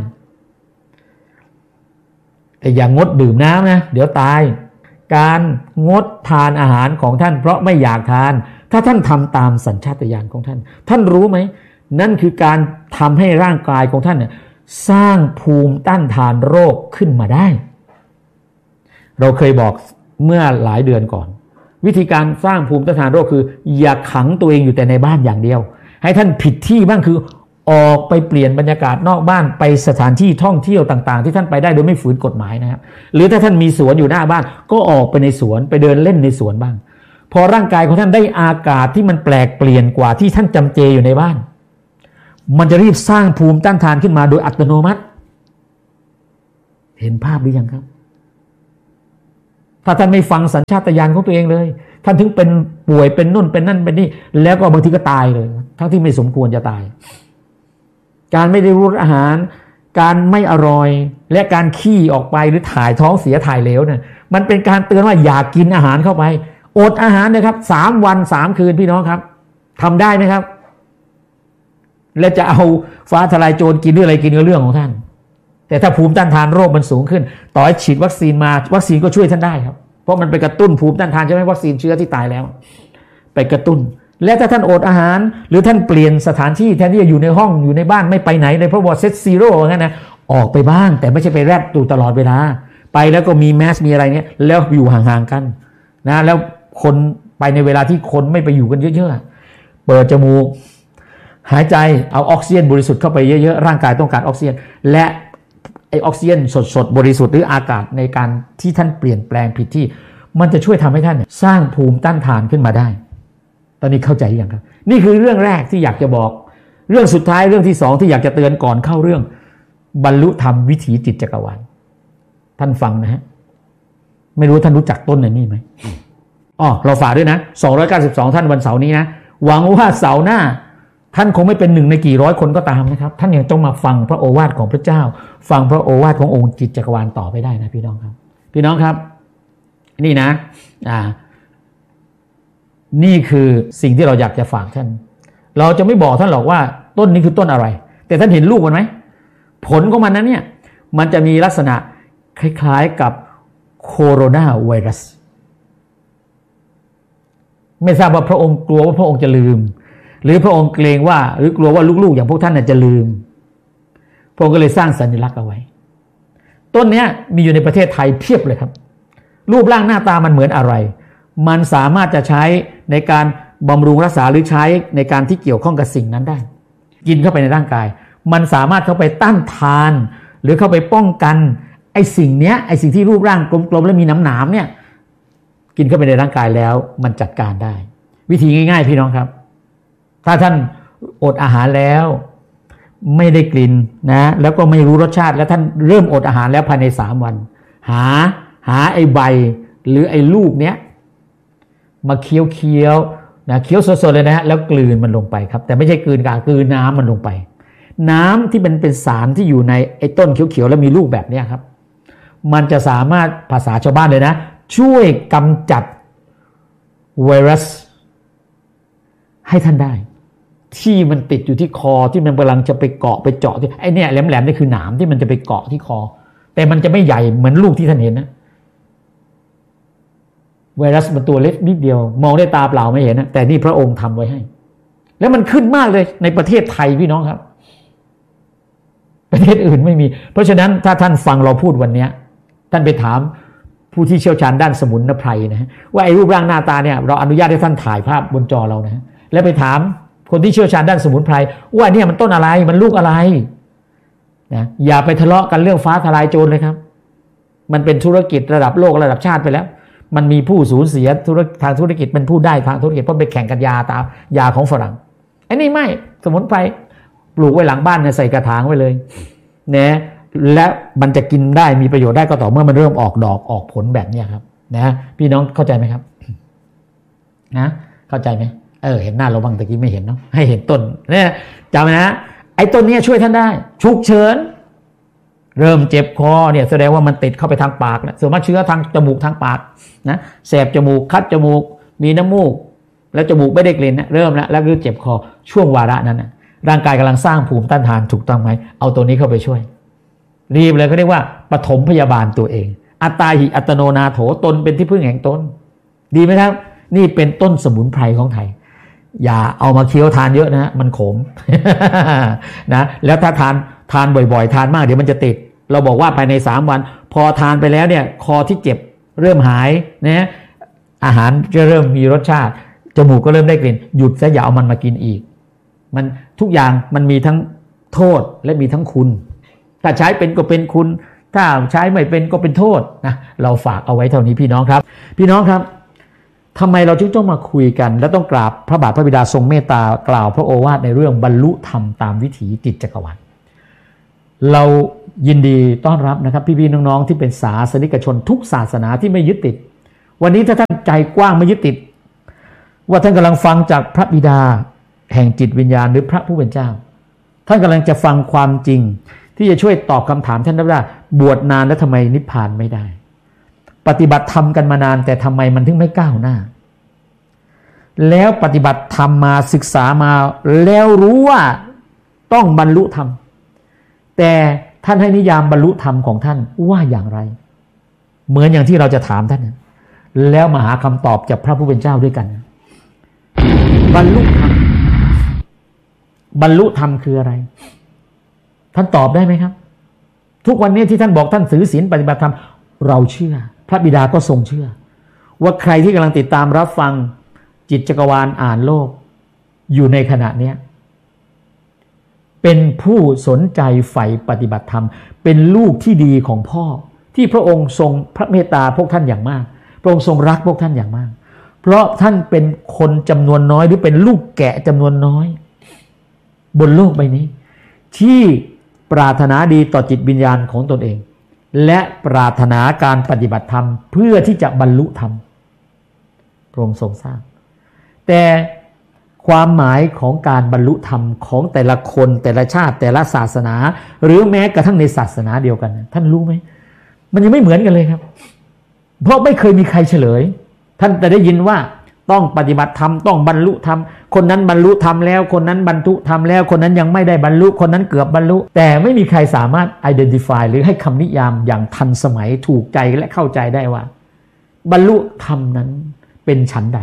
แต่อย่างงดดื่มน้ำนะเดี๋ยวตายการงดทานอาหารของท่านเพราะไม่อยากทานถ้าท่านทำตามสัญชาตญาณของท่านท่านรู้ไหมนั่นคือการทำให้ร่างกายของท่านเนี่ยสร้างภูมิต้านทานโรคขึ้นมาได้เราเคยบอกเมื่อหลายเดือนก่อนวิธีการสร้างภูมิต้านทานโรคคืออย่าขังตัวเองอยู่แต่ในบ้านอย่างเดียวให้ท่านผิดที่บ้างคือออกไปเปลี่ยนบรรยากาศนอกบ้านไปสถานที่ท่องเที่ยวต่างๆที่ท่านไปได้โดยไม่ฝืนกฎหมายนะครับหรือถ้าท่านมีสวนอยู่หน้าบ้านก็ออกไปในสวนไปเดินเล่นในสวนบ้างพอร่างกายของท่านได้อากาศที่มันแปลกเปลี่ยนกว่าที่ท่านจำเจอยู่ในบ้านมันจะรีบสร้างภูมิต้านทานขึ้นมาโดยอัตโนมัติเห็นภาพหรือยังครับถ้าท่านไม่ฟังสัญชาตญาณของตัวเองเลยท่านถึงเป็นป่วยเป็นนู่นเป็นนั่นเป็นนี่แล้วก็บางทีก็ตายเลยทั้งที่ไม่สมควรจะตายการไม่ได้รู้อาหารการไม่อร่อยและการขี้ออกไปหรือถ่ายท้องเสียถ่ายเหลวเนี่ยมันเป็นการเตือนว่าอย่ากินอาหารเข้าไปอดอาหารนะครับ3 วัน 3 คืนพี่น้องครับทำได้ไหมครับและจะเอาฟ้าทลายโจรกินหรืออะไรกินก็เรื่องของท่านแต่ถ้าภูมิต้านทานโรคมันสูงขึ้นต่อให้ฉีดวัคซีนมาวัคซีนก็ช่วยท่านได้ครับเพราะมันไปกระตุ้นภูมิต้านทานใช่ไหมวัคซีนเชื้อที่ตายแล้วไปกระตุ้นและถ้าท่านอดอาหารหรือท่านเปลี่ยนสถานที่แทนที่จะอยู่ในห้องอยู่ในบ้านไม่ไปไหนเลยเพราะว่าเซตซีโร่งั้นนะออกไปบ้างแต่ไม่ใช่ไปแรดอยู่ตลอดเวลาไปแล้วก็มีแมสมีอะไรเนี้ยแล้วอยู่ห่างๆกันนะแล้วคนไปในเวลาที่คนไม่ไปอยู่กันเยอะๆเปิดจมูกหายใจเอาออกซิเจนบริสุทธิ์เข้าไปเยอะๆร่างกายต้องการออกซิเจนและไอออกซิเจนสดๆบริสุทธิ์หรืออากาศในการที่ท่านเปลี่ยนแปลงผิดที่มันจะช่วยทำให้ท่านสร้างภูมิต้านทานขึ้นมาได้ตอนนี้เข้าใจยังครับนี่คือเรื่องแรกที่อยากจะบอกเรื่องสุดท้ายเรื่องที่2ที่อยากจะเตือนก่อนเข้าเรื่องบรรลุธรรมวิถีจิตจักรวาลท่านฟังนะฮะไม่รู้ท่านรู้จักต้นนี้ไหมเราฝากด้วยนะ292ท่านวันเสาร์นี้นะหวังว่าเสาร์หน้าท่านคงไม่เป็น1ในกี่ร้อยคนก็ตามนะครับท่านยังต้องมาฟังพระโอวาทของพระเจ้าฟังพระโอวาทขององค์จิตจักรวาลต่อไปได้นะพี่น้องครับพี่น้องครับนี่นะนี่คือสิ่งที่เราอยากจะฝากท่านเราจะไม่บอกท่านหรอกว่าต้นนี้คือต้นอะไรแต่ท่านเห็นลูกมันไหมผลของมันนั้นเนี่ยมันจะมีลักษณะคล้ายๆกับโคโรนาไวรัสไม่ทราบว่าพระองค์กลัวว่าพระองค์จะลืมหรือพระองค์เกรงว่าหรือกลัวว่าลูกๆอย่างพวกท่านจะลืมพระองค์ก็เลยสร้างสัญลักษณ์เอาไว้ต้นนี้มีอยู่ในประเทศไทยเพียบเลยครับรูปร่างหน้าตามันเหมือนอะไรมันสามารถจะใช้ในการบำรุงรักษาหรือใช้ในการที่เกี่ยวข้องกับสิ่งนั้นได้กินเข้าไปในร่างกายมันสามารถเข้าไปต้านทานหรือเข้าไปป้องกันไอ้สิ่งเนี้ยไอ้สิ่งที่รูปร่างกลมๆและมีหนามๆเนี่ยกินเข้าไปในร่างกายแล้วมันจัดการได้วิธีง่ายๆพี่น้องครับถ้าท่านอดอาหารแล้วไม่ได้กลิ่นนะแล้วก็ไม่รู้รสชาติแล้วท่านเริ่มอดอาหารแล้วภายใน3 วันหาไอ้ใบหรือไอ้ลูกเนี้ยมาเคี้ยวนะเคี้ยวสดๆเลยนะฮะแล้วกลืนมันลงไปครับแต่ไม่ใช่กลืนกากกลืนน้ำมันลงไปน้ำที่เป็นสารที่อยู่ในไอ้ต้นเขียวๆแล้วมีลูกแบบนี้ครับมันจะสามารถภาษาชาวบ้านเลยนะช่วยกำจัดไวรัสให้ท่านได้ที่มันติดอยู่ที่คอที่มันกำลังจะไปเกาะไปเจาะที่ไอ้เนี่ยแหลมๆนี่คือหนามที่มันจะไปเกาะที่คอแต่มันจะไม่ใหญ่เหมือนลูกที่ท่านเห็นนะไวรัสมันตัวเล็กนิดเดียวมองด้วยตาเปล่าไม่เห็นนะแต่นี่พระองค์ทำไว้ให้แล้วมันขึ้นมากเลยในประเทศไทยพี่น้องครับประเทศอื่นไม่มีเพราะฉะนั้นถ้าท่านฟังเราพูดวันนี้ท่านไปถามผู้ที่เชี่ยวชาญด้านสมุนไพรนะว่าไอ้รูปร่างหน้าตาเนี่ยเราอนุญาตให้ท่านถ่ายภาพบนจอเรานะแล้วไปถามคนที่เชี่ยวชาญด้านสมุนไพรว่าเนี่ยมันต้นอะไรมันลูกอะไรนะอย่าไปทะเลาะกันเรื่องฟ้าทลายโจรเลยครับมันเป็นธุรกิจระดับโลกระดับชาติไปแล้วมันมีผู้สูญเสียทางธุรกิจเป็นผู้ได้ทางธุรกิจเพราะไปแข่งกันยาตามยาของฝรั่งไอ้นี่ไม่สมุนไพรปลูกไว้หลังบ้านเนี่ยใส่กระถางไว้เลยนะและมันจะกินได้มีประโยชน์ได้ก็ต่อเมื่อมันเริ่มออกดอกออกผลแบบนี้ครับนะพี่น้องเข้าใจไหมครับนะเข้าใจไหมเห็นหน้าเราบ้างตะกี้ไม่เห็นเนาะให้เห็นต้นเนี่ยจำไว้นะไอ้ต้นนี้ช่วยท่านได้ฉุกเฉินเริ่มเจ็บคอเนี่ยแสดงว่ามันติดเข้าไปทางปากนะส่วนมากเชื้อทางจมูกทางปากนะแสบจมูกคัดจมูกมีน้ำมูกแล้วจมูกไม่ได้กลิ่นนะเริ่มแล้วเริ่มเจ็บคอช่วงวาระนั้นนะร่างกายกำลังสร้างภูมิต้านทานถูกต้องไหมเอาตัวนี้เข้าไปช่วยรีบเลยเขาเรียกว่าปฐมพยาบาลตัวเองอัตตาหิอัตโนนาโถตนเป็นที่พึ่งแห่งตนดีไหมครับนี่เป็นต้นสมุนไพรของไทยอย่าเอามาเคี้ยวทานเยอะนะมันขม นะแล้วถ้าทานบ่อยๆทานมากเดี๋ยวมันจะติดเราบอกว่าภายใน3 วันพอทานไปแล้วเนี่ยคอที่เจ็บเริ่มหายนะอาหารจะเริ่มมีรสชาติจมูกก็เริ่มได้กลิ่นหยุดซะอย่าเอามันมากินอีกมันทุกอย่างมันมีทั้งโทษและมีทั้งคุณถ้าใช้เป็นก็เป็นคุณถ้าใช้ไม่เป็นก็เป็นโทษนะเราฝากเอาไว้เท่านี้พี่น้องครับพี่น้องครับทำไมเราจึงต้องมาคุยกันและต้องกราบพระบาทพระบิดาทรงเมตตากล่าวพระโอวาทในเรื่องบรรลุธรรมตามวิถีจิตจักรวาลเรายินดีต้อนรับนะครับพี่ๆน้องๆที่เป็นศาสนิกชนทุกศาสนาที่ไม่ยึดติดวันนี้ถ้าท่านใจกว้างไม่ยึดติดว่าท่านกำลังฟังจากพระบิดาแห่งจิตวิญญาณหรือพระผู้เป็นเจ้าท่านกำลังจะฟังความจริงที่จะช่วยตอบคำถามท่านได้ว่าบวชนานแล้วทำไมนิพพานไม่ได้ปฏิบัติธรรมกันมานานแต่ทำไมมันถึงไม่ก้าวหน้าแล้วปฏิบัติธรรมมาศึกษามาแล้วรู้ว่าต้องบรรลุธรรมแต่ท่านให้นิยามบรรลุธรรมของท่านว่าอย่างไรเหมือนอย่างที่เราจะถามท่านแล้วมาหาคำตอบจากพระผู้เป็นเจ้าด้วยกันบรรลุธรรมบรรลุธรรมคืออะไรท่านตอบได้ไหมครับทุกวันนี้ที่ท่านบอกท่านถือศีลปฏิบัติธรรมเราเชื่อพระบิดาก็ทรงเชื่อว่าใครที่กำลังติดตามรับฟังจิตจักรวาลอ่านโลกอยู่ในขณะนี้เป็นผู้สนใจใฝ่ปฏิบัติธรรมเป็นลูกที่ดีของพ่อที่พระองค์ทรงพระเมตตาพวกท่านอย่างมากพระองค์ทรงรักพวกท่านอย่างมากเพราะท่านเป็นคนจำนวนน้อยหรือเป็นลูกแกะจำนวนน้อยบนโลกใบนี้ที่ปรารถนาดีต่อจิตวิญญาณของตนเองและปรารถนาการปฏิบัติธรรมเพื่อที่จะบรรลุธรรมพระองค์ทรงทราบแต่ความหมายของการบรรลุธรรมของแต่ละคนแต่ละชาติแต่ละศาสนาหรือแม้กระทั่งในศาสนาเดียวกันท่านรู้ไหมมันยังไม่เหมือนกันเลยครับเพราะไม่เคยมีใครเฉลยท่านแต่ได้ยินว่าต้องปฏิบัติธรรมต้องบรรลุธรรมคนนั้นบรรลุธรรมแล้วคนนั้นบรรลุธรรมแล้วคนนั้นยังไม่ได้บรรลุคนนั้นเกือบบรรลุแต่ไม่มีใครสามารถ identify หรือให้คำนิยามอย่างทันสมัยถูกใจและเข้าใจได้ว่าบรรลุธรรมนั้นเป็นฉันใด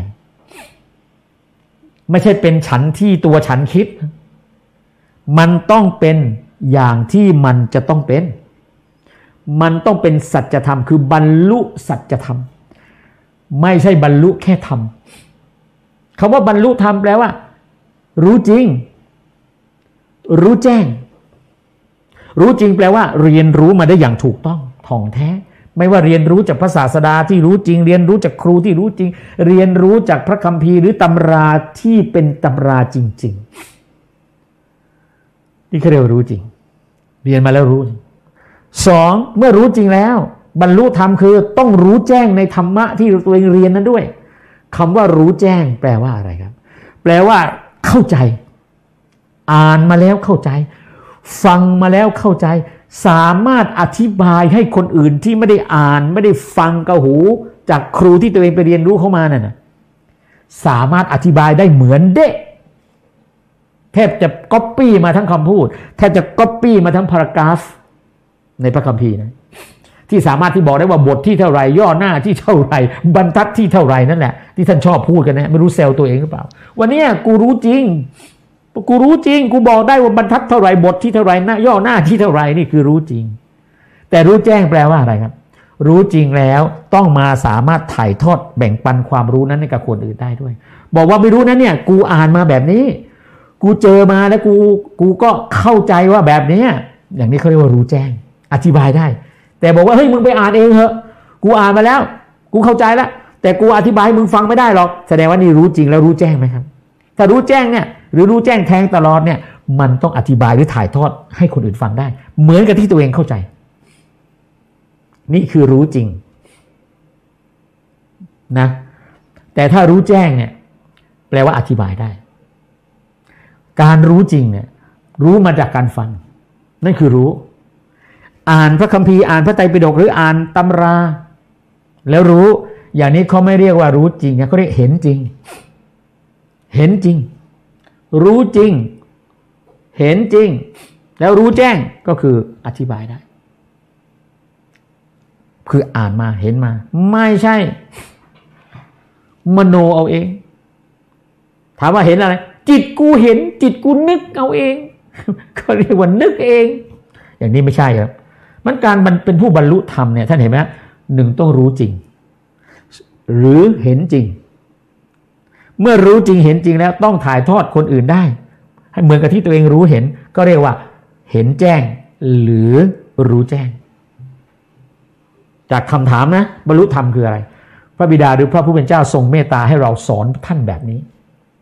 ไม่ใช่เป็นฉันที่ตัวฉันคิดมันต้องเป็นอย่างที่มันจะต้องเป็นมันต้องเป็นสัจธรรมคือบรรลุสัจธรรมไม่ใช่บรรลุแค่ธรรมคำว่าบรรลุธรรมแปลว่ารู้จริงรู้แจ้งรู้จริงแปลว่าเรียนรู้มาได้อย่างถูกต้องท่องแท้ไม่ว่าเรียนรู้จากพระศาสดาที่รู้จริงเรียนรู้จากครูที่รู้จริงเรียนรู้จากพระคัมภีร์หรือตำราที่เป็นตำราจริงๆนี่เขาเรียกว่ารู้จริงเรียนมาแล้วรู้สองเมื่อรู้จริงแล้วบรรลุธรรมคือต้องรู้แจ้งในธรรมะที่ตัวเองเรียนนั้นด้วยคำว่ารู้แจ้งแปลว่าอะไรครับแปลว่าเข้าใจอ่านมาแล้วเข้าใจฟังมาแล้วเข้าใจสามารถอธิบายให้คนอื่นที่ไม่ได้อ่านไม่ได้ฟังกับหูจากครูที่ตัวเองไปเรียนรู้เข้ามานั่นนะสามารถอธิบายได้เหมือนเด๊ะแทบจะก๊อปปี้มาทั้งคำพูดแทบจะก๊อปปี้มาทั้งพารากราฟในพระคัมภีร์นะที่สามารถที่บอกได้ว่าบทที่เท่าไหร่ย่อหน้าที่เท่าไหร่บรรทัดที่เท่าไหร่นั่นแหละที่ท่านชอบพูดกันนะไม่รู้เซลล์ตัวเองหรือเปล่าวันนี้กูรู้จริงกูบอกได้ว่าบรรทัดเท่าไหร่บทที่เท่าไหร่หน้าย่อหน้าที่เท่าไหร่นี่คือรู้จริงแต่รู้แจ้งแปลว่าอะไรครับรู้จริงแล้วต้องมาสามารถถ่ายทอดแบ่งปันความรู้นั้นให้กับคนอื่นได้ด้วยบอกว่าไม่รู้นะเนี่ยกูอ่านมาแบบนี้กูเจอมาแล้วกูก็เข้าใจว่าแบบนี้อย่างนี้เขาเรียกว่ารู้แจ้งอธิบายได้แต่บอกว่าเฮ้ยมึงไปอ่านเองเหอะกูอ่านมาแล้วกูเข้าใจแล้วแต่กูอธิบายมึงฟังไม่ได้หรอกแสดงว่านี่รู้จริงแล้วรู้แจ้งไหมครับถ้ารู้แจ้งเนี่ยหรือรู้แจ้งแทงตลอดเนี่ยมันต้องอธิบายหรือถ่ายทอดให้คนอื่นฟังได้เหมือนกับที่ตัวเองเข้าใจนี่คือรู้จริงนะแต่ถ้ารู้แจ้งเนี่ยแปลว่าอธิบายได้การรู้จริงเนี่ยรู้มาจากการฟังนั่นคือรู้อ่านพระคัมภีร์อ่านพระไตรปิฎกหรืออ่านตำราแล้วรู้อย่างนี้เขาไม่เรียกว่ารู้จริงเขาเรียกเห็นจริงเห็นจริงรู้จริงเห็นจริงแล้วรู้แจ้งก็คืออธิบายได้คืออ่านมาเห็นมาไม่ใช่มโนเอาเองถามว่าเห็นอะไรจิตกูเห็นจิตกูนึกเอาเองก็เรียกว่านึกเองอย่างนี้ไม่ใช่ครับมันการเป็นผู้บรรลุธรรมเนี่ยท่านเห็นไหมหนึ่งต้องรู้จริงหรือเห็นจริงเมื่อรู้จริงเห็นจริงแล้วต้องถ่ายทอดคนอื่นได้ให้เหมือนกับที่ตัวเองรู้เห็นก็เรียกว่าเห็นแจ้งหรือรู้แจ้งจากคำถามนะบรรลุธรรมคืออะไรพระบิดาหรือพระผู้เป็นเจ้าทรงเมตตาให้เราสอนท่านแบบนี้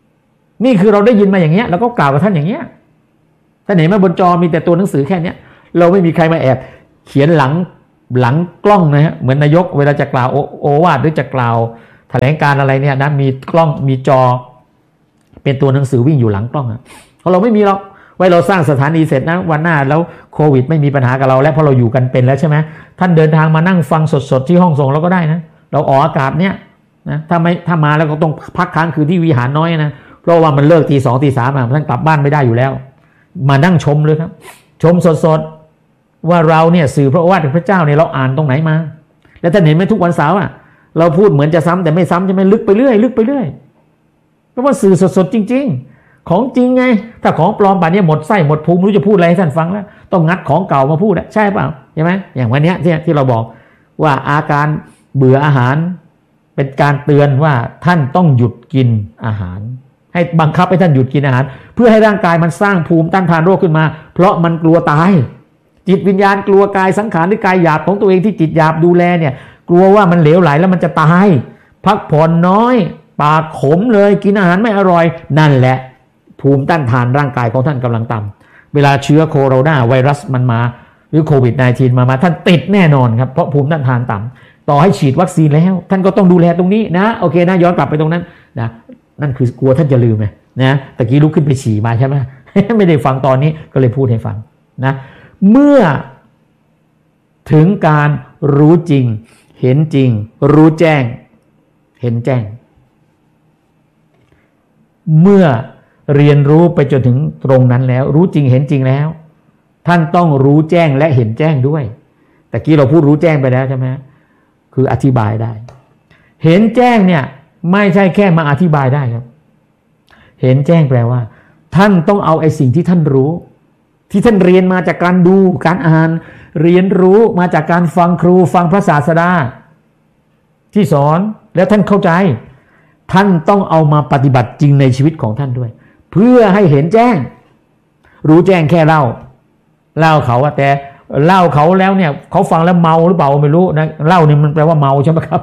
นี่คือเราได้ยินมาอย่างเงี้ยแล้วก็กล่าวกับท่านอย่างเงี้ยท่านเห็นไหมบนจอมีแต่ตัวหนังสือแค่เนี้ยเราไม่มีใครมาแอบเขียนหลังกล้องนะฮะเหมือนนายกเวลาจะกล่าวโอวาทหรือจะกล่าวแถลงการอะไรเนี่ยนะมีกล้องมีจอเป็นตัวหนังสือวิ่งอยู่หลังกล้องเพราะเราไม่มีหรอกไว้เราสร้างสถานีเสร็จนะวันหน้าแล้วโควิดไม่มีปัญหากับเราแล้วเพราะเราอยู่กันเป็นแล้วใช่ไหมท่านเดินทางมานั่งฟังสดๆที่ห้องส่งเราก็ได้นะเราออกอากาศเนี่ยนะถ้ามาแล้วก็ต้องพักค้างคืนที่วิหารน้อยนะเพราะว่ามันเลิกตี 2 ตี 3ท่านกลับบ้านไม่ได้อยู่แล้วมานั่งชมเลยครับชมสดๆว่าเราเนี่ยสื่อพระโอวาทของพระเจ้าเนี่ยเราอ่านตรงไหนมาแล้วท่านเห็นไหมทุกวันเสาร์เราพูดเหมือนจะซ้ำแต่ไม่ซ้ำจะไม่ลึกไปเรื่อยเพราะว่าสื่อสดๆจริงๆของจริงไงถ้าของปลอมป่านนี้หมดไส้หมดภูมิไม่รู้จะพูดอะไรให้ท่านฟังแล้วต้องงัดของเก่ามาพูดใช่เปล่าใช่ไหมอย่างวันนี้ที่เราบอกว่าอาการเบื่ออาหารเป็นการเตือนว่าท่านต้องหยุดกินอาหารให้บังคับให้ท่านหยุดกินอาหารเพื่อให้ร่างกายมันสร้างภูมิต้านทานโรคขึ้นมาเพราะมันกลัวตายจิตวิญญาณกลัวกายสังขารหรือกายหยาบของตัวเองที่จิตหยาบดูแลเนี่ยกลัวว่ามันเหลวไหลแล้วมันจะตายพักผ่อนน้อยปากขมเลยกินอาหารไม่อร่อยนั่นแหละภูมิต้านทานร่างกายของท่านกำลังต่ำเวลาเชื้อโคโรนาไวรัสมันมาหรือโควิด -19 มาท่านติดแน่นอนครับเพราะภูมิต้านทานต่ำต่อให้ฉีดวัคซีนแล้วท่านก็ต้องดูแลตรงนี้นะโอเคนะย้อนกลับไปตรงนั้นนะนั่นคือกลัวท่านจะลืมไงนะตะกี้ลุกขึ้นไปฉี่มาใช่ไหม ไม่ได้ฟังตอนนี้ก็เลยพูดให้ฟังนะเมื่อถึงการรู้จริงเห็นจริงรู้แจ้งเห็นแจ้งเมื่อเรียนรู้ไปจนถึงตรงนั้นแล้วรู้จริงเห็นจริงแล้วท่านต้องรู้แจ้งและเห็นแจ้งด้วยแต่กี้เราพูดรู้แจ้งไปแล้วใช่ไหมคืออธิบายได้เห็นแจ้งเนี่ยไม่ใช่แค่มาอธิบายได้ครับเห็นแจ้งแปลว่าท่านต้องเอาไอ้สิ่งที่ท่านรู้ที่ท่านเรียนมาจากการดูการอ่านเรียนรู้มาจากการฟังครูฟังพระศาสดาที่สอนแล้วท่านเข้าใจท่านต้องเอามาปฏิบัติจริงในชีวิตของท่านด้วยเพื่อให้เห็นแจ้งรู้แจ้งแค่เล่าเขาแต่เล่าเขาแล้วเนี่ยเขาฟังแล้วเมาหรือเปล่าไม่รู้นะเล่านี่มันแปลว่าเมาใช่ไหมครับ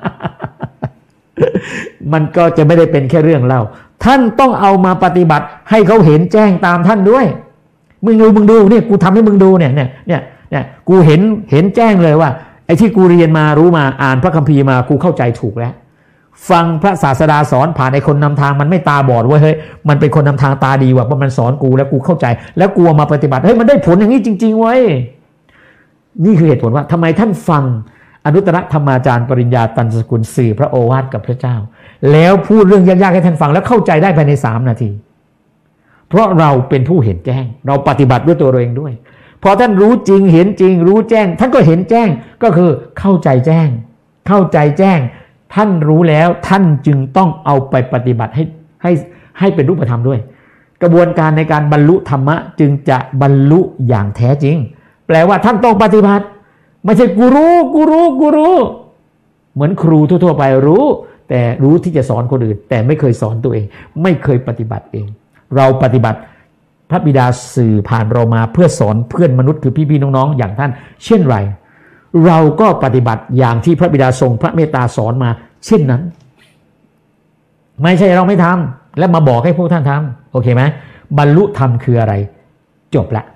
มันก็จะไม่ได้เป็นแค่เรื่องเล่าท่านต้องเอามาปฏิบัติให้เขาเห็นแจ้งตามท่านด้วยมึงดูเนี่ยกูทำให้มึงดูเนี่ยกูเห็นแจ้งเลยว่าไอ้ที่กูเรียนมารู้มาอ่านพระคัมภีร์มากูเข้าใจถูกแล้วฟังพระศาสดาสอนผ่านไอ้คนนำทางมันไม่ตาบอดเว้ยเฮ้ยมันเป็นคนนำทางตาดีว่ะเพราะมันสอนกูแล้วกูเข้าใจแล้วกูมาปฏิบัติเฮ้ยมันได้ผลอย่างนี้จริงๆเว้ยนี่คือเหตุผลว่าทำไมท่านฟังอนุตตรธรรมาจารย์ปริญญาตันสกุลสื่อพระโอวาทกับพระเจ้าแล้วพูดเรื่องยากๆให้ท่านฟังแล้วเข้าใจได้ภายใน3 นาทีเพราะเราเป็นผู้เห็นแจ้งเราปฏิบัติด้วยตัวเราเองด้วยพอท่านรู้จริงเห็นจริงรู้แจ้งท่านก็เห็นแจ้งก็คือเข้าใจแจ้งท่านรู้แล้วท่านจึงต้องเอาไปปฏิบัติให้เป็นรูปธรรมด้วยกระบวนการในการบรรลุธรรมะจึงจะบรรลุอย่างแท้จริงแปลว่าท่านต้องปฏิบัติไม่ใช่กูรู้เหมือนครูทั่วๆไปรู้แต่รู้ที่จะสอนคนอื่นแต่ไม่เคยสอนตัวเองไม่เคยปฏิบัติเองเราปฏิบัติพระบิดาสื่อผ่านเรามาเพื่อสอนเพื่อนมนุษย์คือพี่ๆน้องๆอย่างท่านเช่นไรเราก็ปฏิบัติอย่างที่พระบิดาทรงพระเมตตาสอนมาเช่นนั้นไม่ใช่เราไม่ทำและมาบอกให้พวกท่านทำโอเคไหมบรรลุธรรมคืออะไรจบละ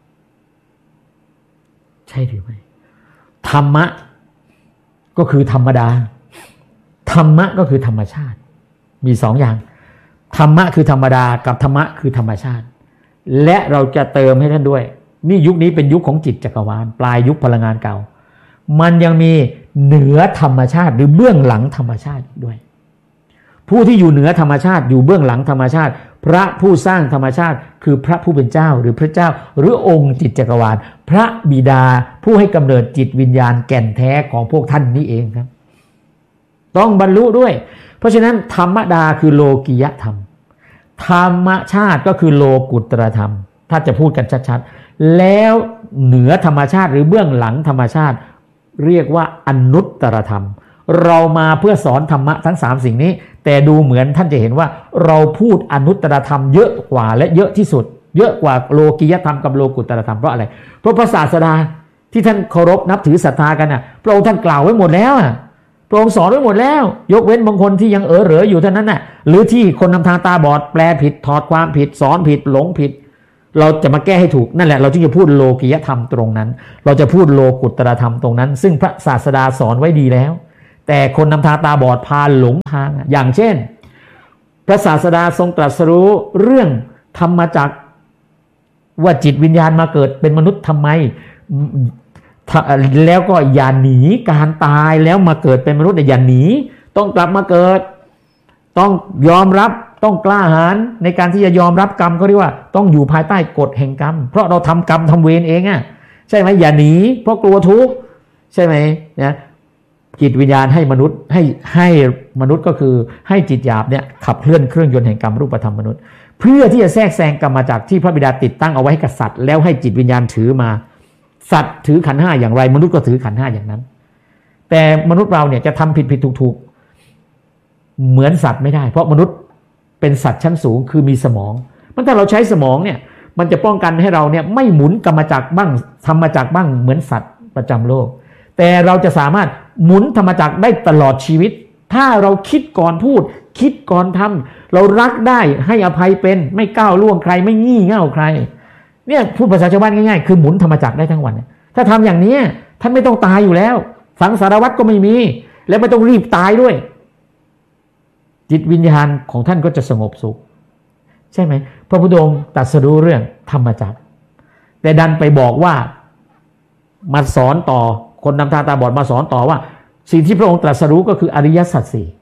ใช่หรือไม่ธรรมะก็คือธรรมดาธรรมะก็คือธรรมชาติมี2 อย่างธรรมะคือธรรมดากับธรรมะคือธรรมชาติและเราจะเติมให้ท่านด้วยนี่ยุคนี้เป็นยุคของจิตจักรวาลปลายยุคพลังงานเก่ามันยังมีเหนือธรรมชาติหรือเบื้องหลังธรรมชาติด้วยผู้ที่อยู่เหนือธรรมชาติอยู่เบื้องหลังธรรมชาติพระผู้สร้างธรรมชาติคือพระผู้เป็นเจ้าหรือพระเจ้าหรือองค์จิตจักรวาลพระบิดาผู้ให้กำเนิดจิตวิญญาณแก่นแท้ของพวกท่านนี้เองครับต้องบรรลุด้วยเพราะฉะนั้นธรรมดาคือโลกิยธรรมธรรมชาติก็คือโลกุตตรธรรมถ้าจะพูดกันชัดๆแล้วเหนือธรรมชาติหรือเบื้องหลังธรรมชาติเรียกว่าอนุตตรธรรมเรามาเพื่อสอนธรรมะทั้ง3 สิ่งนี้แต่ดูเหมือนท่านจะเห็นว่าเราพูดอนุตตรธรรมเยอะกว่าและเยอะที่สุดเยอะกว่าโลกิยธรรมกับโลกุตตรธรรมเพราะอะไรเพราะพระศาสดาที่ท่านเคารพนับถือศรัทธากันพระองค์ท่านกล่าวไว้หมดแล้วพระองค์สอนไว้หมดแล้วยกเว้นบางคนที่ยังเหลืออยู่เท่านั้นหรือที่คนนำทางตาบอดแปลผิดถอดความผิดสอนผิดหลงผิดเราจะมาแก้ให้ถูกนั่นแหละเราจึงจะพูดโลกิยธรรมตรงนั้นเราจะพูดโลกุตตรธรรมตรงนั้นซึ่งพระศาสดาสอนไว้ดีแล้วแต่คนนำทางตาบอดพาหลงทางอย่างเช่นพระศาสดาทรงตรัสรู้เรื่องธรรมจักรว่าจิตวิญญาณมาเกิดเป็นมนุษย์ทำไมแล้วก็อย่าหนีการตายแล้วมาเกิดเป็นมนุษย์อย่าหนีต้องกลับมาเกิดต้องยอมรับต้องกล้าหาญในการที่จะยอมรับกรรมเขาเรียกว่าต้องอยู่ภายใต้กฎแห่งกรรมเพราะเราทำกรรมทำเวรเองอ่ะใช่ไหมอย่าหนีเพราะกลัวทุกข์ใช่ไหมนะจิตวิญญาณให้มนุษย์ให้มนุษย์ก็คือให้จิตหยาบเนี่ยขับเคลื่อนเครื่องยนต์แห่งกรรมรูปธรรมมนุษย์เพื่อที่จะแทรกแซงกรรมจากที่พระบิดาติดตั้งเอาไว้ให้กับสัตว์แล้วให้จิตวิญญาณถือมาสัตว์ถือขันธ์ห้าอย่างไรมนุษย์ก็ถือขันธ์ห้าอย่างนั้นแต่มนุษย์เราเนี่ยจะทำผิดถูกเหมือนสัตว์ไม่ได้เพราะมนุษย์เป็นสัตว์ชั้นสูงคือมีสมองถ้าเราใช้สมองเนี่ยมันจะป้องกันให้เราเนี่ยไม่หมุนกรรมจักรบ้างธรรมจักรบ้างเหมือนสัตว์ประจำโลกแต่เราจะสามารถหมุนธรรมจักรได้ตลอดชีวิตถ้าเราคิดก่อนพูดคิดก่อนทำเรารักได้ให้อภัยเป็นไม่ก้าวล่วงใครไม่งี่เง่าใครเนี่ยพูดภาษาชาวบ้านง่ายๆคือหมุนธรรมจักรได้ทั้งวันถ้าทำอย่างนี้ท่านไม่ต้องตายอยู่แล้วสังสารวัฏก็ไม่มีและไม่ต้องรีบตายด้วยจิตวิญญาณของท่านก็จะสงบสุขใช่ไหมพระพุทธองค์ตรัสรู้เรื่องธรรมจักรแต่ดันไปบอกว่ามาสอนต่อคนนำทางตาบอดมาสอนต่อว่าสิ่งที่พระองค์ตรัสรู้ก็คืออริยสัจสี่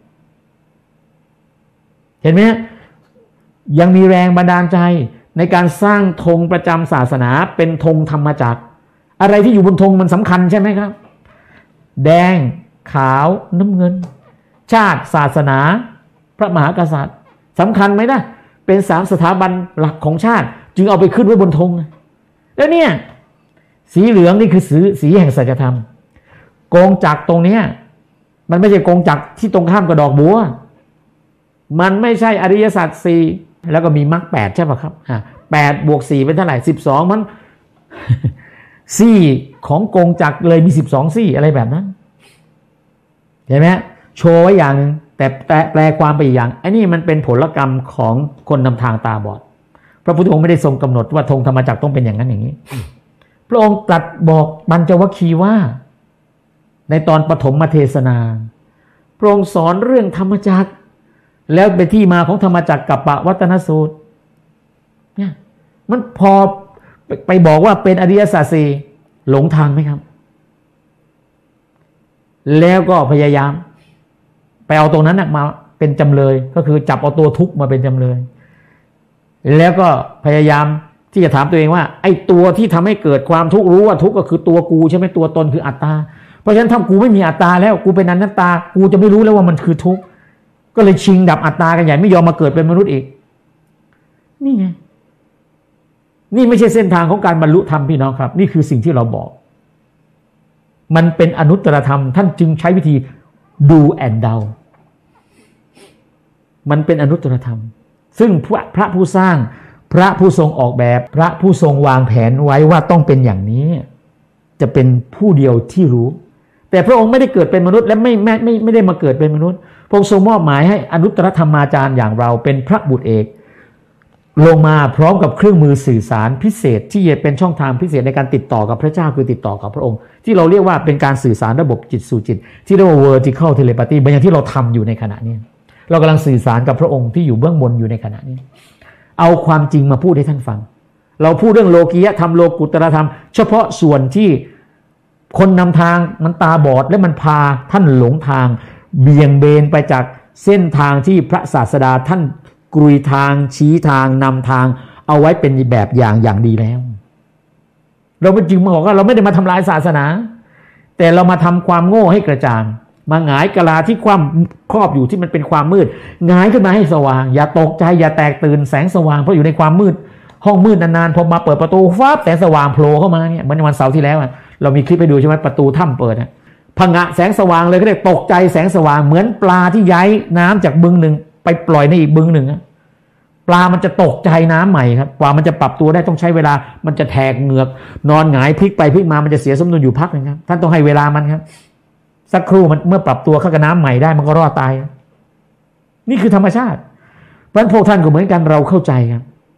เห็นไหมยังมีแรงบันดาลใจในการสร้างธงประจำศาสนาเป็นธงธรรมจักรอะไรที่อยู่บนธงมันสำคัญใช่ไหมครับแดงขาวน้ำเงินชาติศาสนาพระมหากษัตริย์สำคัญไหมนะเป็น3สถาบันหลักของชาติจึงเอาไปขึ้นไว้บนธงแล้วเนี่ยสีเหลืองนี่คือสีแห่งสัจธรรมกงจักรตรงนี้มันไม่ใช่กงจักรที่ตรงข้ามกับดอกบัวมันไม่ใช่อริยสัจสี่แล้วก็มีมรรค8ใช่ป่ะครับ8 + 4เป็นเท่าไหร่12มันซี่ของกงจักรเลยมี12ซี่อะไรแบบนั้นเห็นไหมโชว์ไว้อย่างนึงแต่แปลความไปอีกอย่างไอ้นี่มันเป็นผลกรรมของคนนำทางตาบอดพระพุทธองค์ไม่ได้ทรงกำหนดว่าธงธรรมจักรต้องเป็นอย่างนั้นอย่างนี้พระองค์ตรัสบอกปัญจวัคคีย์ว่าในตอนปฐมเทศนาพระองค์สอนเรื่องธรรมจักรแล้วเป็นที่มาของธรรมจักรกัปปวัตตนสูตรเนี่ยมันพอไปบอกว่าเป็นอริยสัจสี่หลงทางไหมครับแล้วก็พยายามไปเอาตรงนั้นมาเป็นจำเลยก็คือจับเอาตัวทุกข์มาเป็นจำเลยแล้วก็พยายามที่จะถามตัวเองว่าไอ้ตัวที่ทำให้เกิดความทุกข์รู้ว่าทุกข์ก็คือตัวกูใช่ไหมตัวตนคืออัตตาเพราะฉะนั้นถ้ากูไม่มีอัตตาแล้วกูเป็นอนัตตากูจะไม่รู้แล้วว่ามันคือทุกข์ก็เลยชิงดับอัตตากันใหญ่ไม่ยอมมาเกิดเป็นมนุษย์อีกนี่ไงนี่ไม่ใช่เส้นทางของการบรรลุธรรมพี่น้องครับนี่คือสิ่งที่เราบอกมันเป็นอนุตตรธรรมท่านจึงใช้วิธีดูแอนเดามันเป็นอนุตตรธรรมซึ่งพระผู้สร้างพระผู้ทรงออกแบบพระผู้ทรงวางแผนไว้ว่าต้องเป็นอย่างนี้จะเป็นผู้เดียวที่รู้แต่พระองค์ไม่ได้เกิดเป็นมนุษย์และไม่ได้มาเกิดเป็นมนุษย์พระองค์ทรงมอบหมายให้อนุตตรธรรมาจารย์อย่างเราเป็นพระบุตรเอกลงมาพร้อมกับเครื่องมือสื่อสารพิเศษที่จะเป็นช่องทางพิเศษในการติดต่อกับพระเจ้าคือติดต่อกับพระองค์ที่เราเรียกว่าเป็นการสื่อสารระบบจิตสู่จิตที่เรียกว่า vertical telepathy เหมือนอย่างที่เราทำอยู่ในขณะนี้เรากำลังสื่อสารกับพระองค์ที่อยู่เบื้องบนอยู่ในขณะนี้เอาความจริงมาพูดให้ท่านฟังเราพูดเรื่องโลกียธรรมโลกุตตรธรรมเฉพาะส่วนที่คนนำทางมันตาบอดและมันพาท่านหลงทางเบี่ยงเบนไปจากเส้นทางที่พระศาสดาท่านกรุยทางชี้ทางนำทางเอาไว้เป็นแบบอย่างดีแล้วเราจึงมาบอกว่าเราไม่ได้มาทำลายศาสนาแต่เรามาทำความโง่ให้กระจ่างมาหงายกะลาที่ความครอบอยู่ที่มันเป็นความมืดหงายขึ้นมาให้สว่างอย่าตกใจอย่าแตกตื่นแสงสว่างเพราะอยู่ในความมืดห้องมืดนานๆพอมาเปิดประตูฟ้าแสงสว่างโผล่เข้ามาเนี่ยเหมือนวันเสาร์ที่แล้วเรามีคลิปไปดูใช่ไหมประตูถ้ำเปิดผงะแสงสว่างเลยก็เรียกตกใจแสงสว่างเหมือนปลาที่ย้ายน้ำจากบึงหนึ่งไปปล่อยในอีกบึงหนึ่งปลามันจะตกใจน้ำใหม่ครับกว่ามันจะปรับตัวได้ต้องใช้เวลามันจะแทกเหงือกนอนหงายพลิกไปพลิกมามันจะเสียสมดุลอยู่พักนึงครับท่านต้องให้เวลามันครับสักครู่มันเมื่อปรับตัวเข้ากับน้ำใหม่ได้มันก็รอดตายนี่คือธรรมชาติเพราะฉะนั้นพวกท่านก็เหมือนกันเราเข้าใจครับ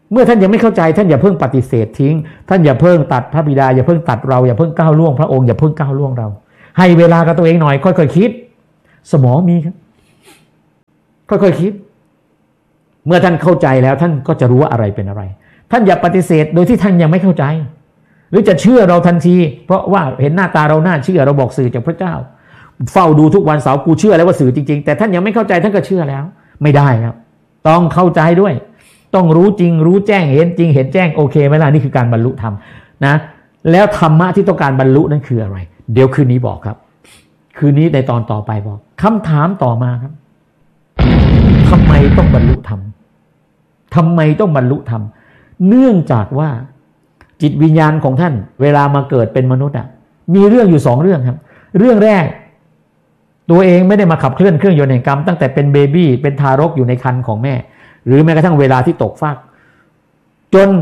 เมื่อท่านยังไม่เข้าใจท่านอย่าเพิ่งปฏิเสธทิ้งท่านอย่าเพิ่งตัดพระบิดาอย่าเพิ่งตัดเราอย่าเพิ่งก้าวล่วงพระองค์อย่าเพิ่งก้าวล่วงเราให้เวลากับตัวเองหน่อยค่อยๆคิดสมองมีครับค่อยๆคิดเมื่อท่านเข้าใจแล้วท่านก็จะรู้ว่าอะไรเป็นอะไรท่านอย่าปฏิเสธโดยที่ท่านยังไม่เข้าใจหรือจะเชื่อเราทันทีเพราะว่าเห็นหน้าตาเราน่าเชื่อเราบอกสื่อจากพระเจ้าเฝ้าดูทุกวันเสาร์กูเชื่อแล้วว่าสื่อจริงๆแต่ท่านยังไม่เข้าใจท่านก็เชื่อแล้วไม่ได้ครับต้องเข้าใจด้วยต้องรู้จริงรู้แจ้งเห็นจริงเห็นแจ้งโอเคไหมล่ะนี่คือการบรรลุธรรมนะแล้วธรรมะที่ต้องการบรรลุนั้นคืออะไรเดี๋ยวคืนนี้บอกครับคืนนี้ในตอนต่อไปบอกคำถามต่อมาครับทำไมต้องบรรลุธรรมทำไมต้องบรรลุธรรมเนื่องจากว่าจิตวิญญาณของท่านเวลามาเกิดเป็นมนุษย์มีเรื่องอยู่2เรื่องครับเรื่องแรกตัวเองไม่ได้มาขับเคลื่อนเครื่องยนต์แห่งกรรมตั้งแต่เป็นเบบี้เป็นทารกอยู่ในครรภ์ของแม่หรือแม้กระทั่งเวลาที่ตกฟากจน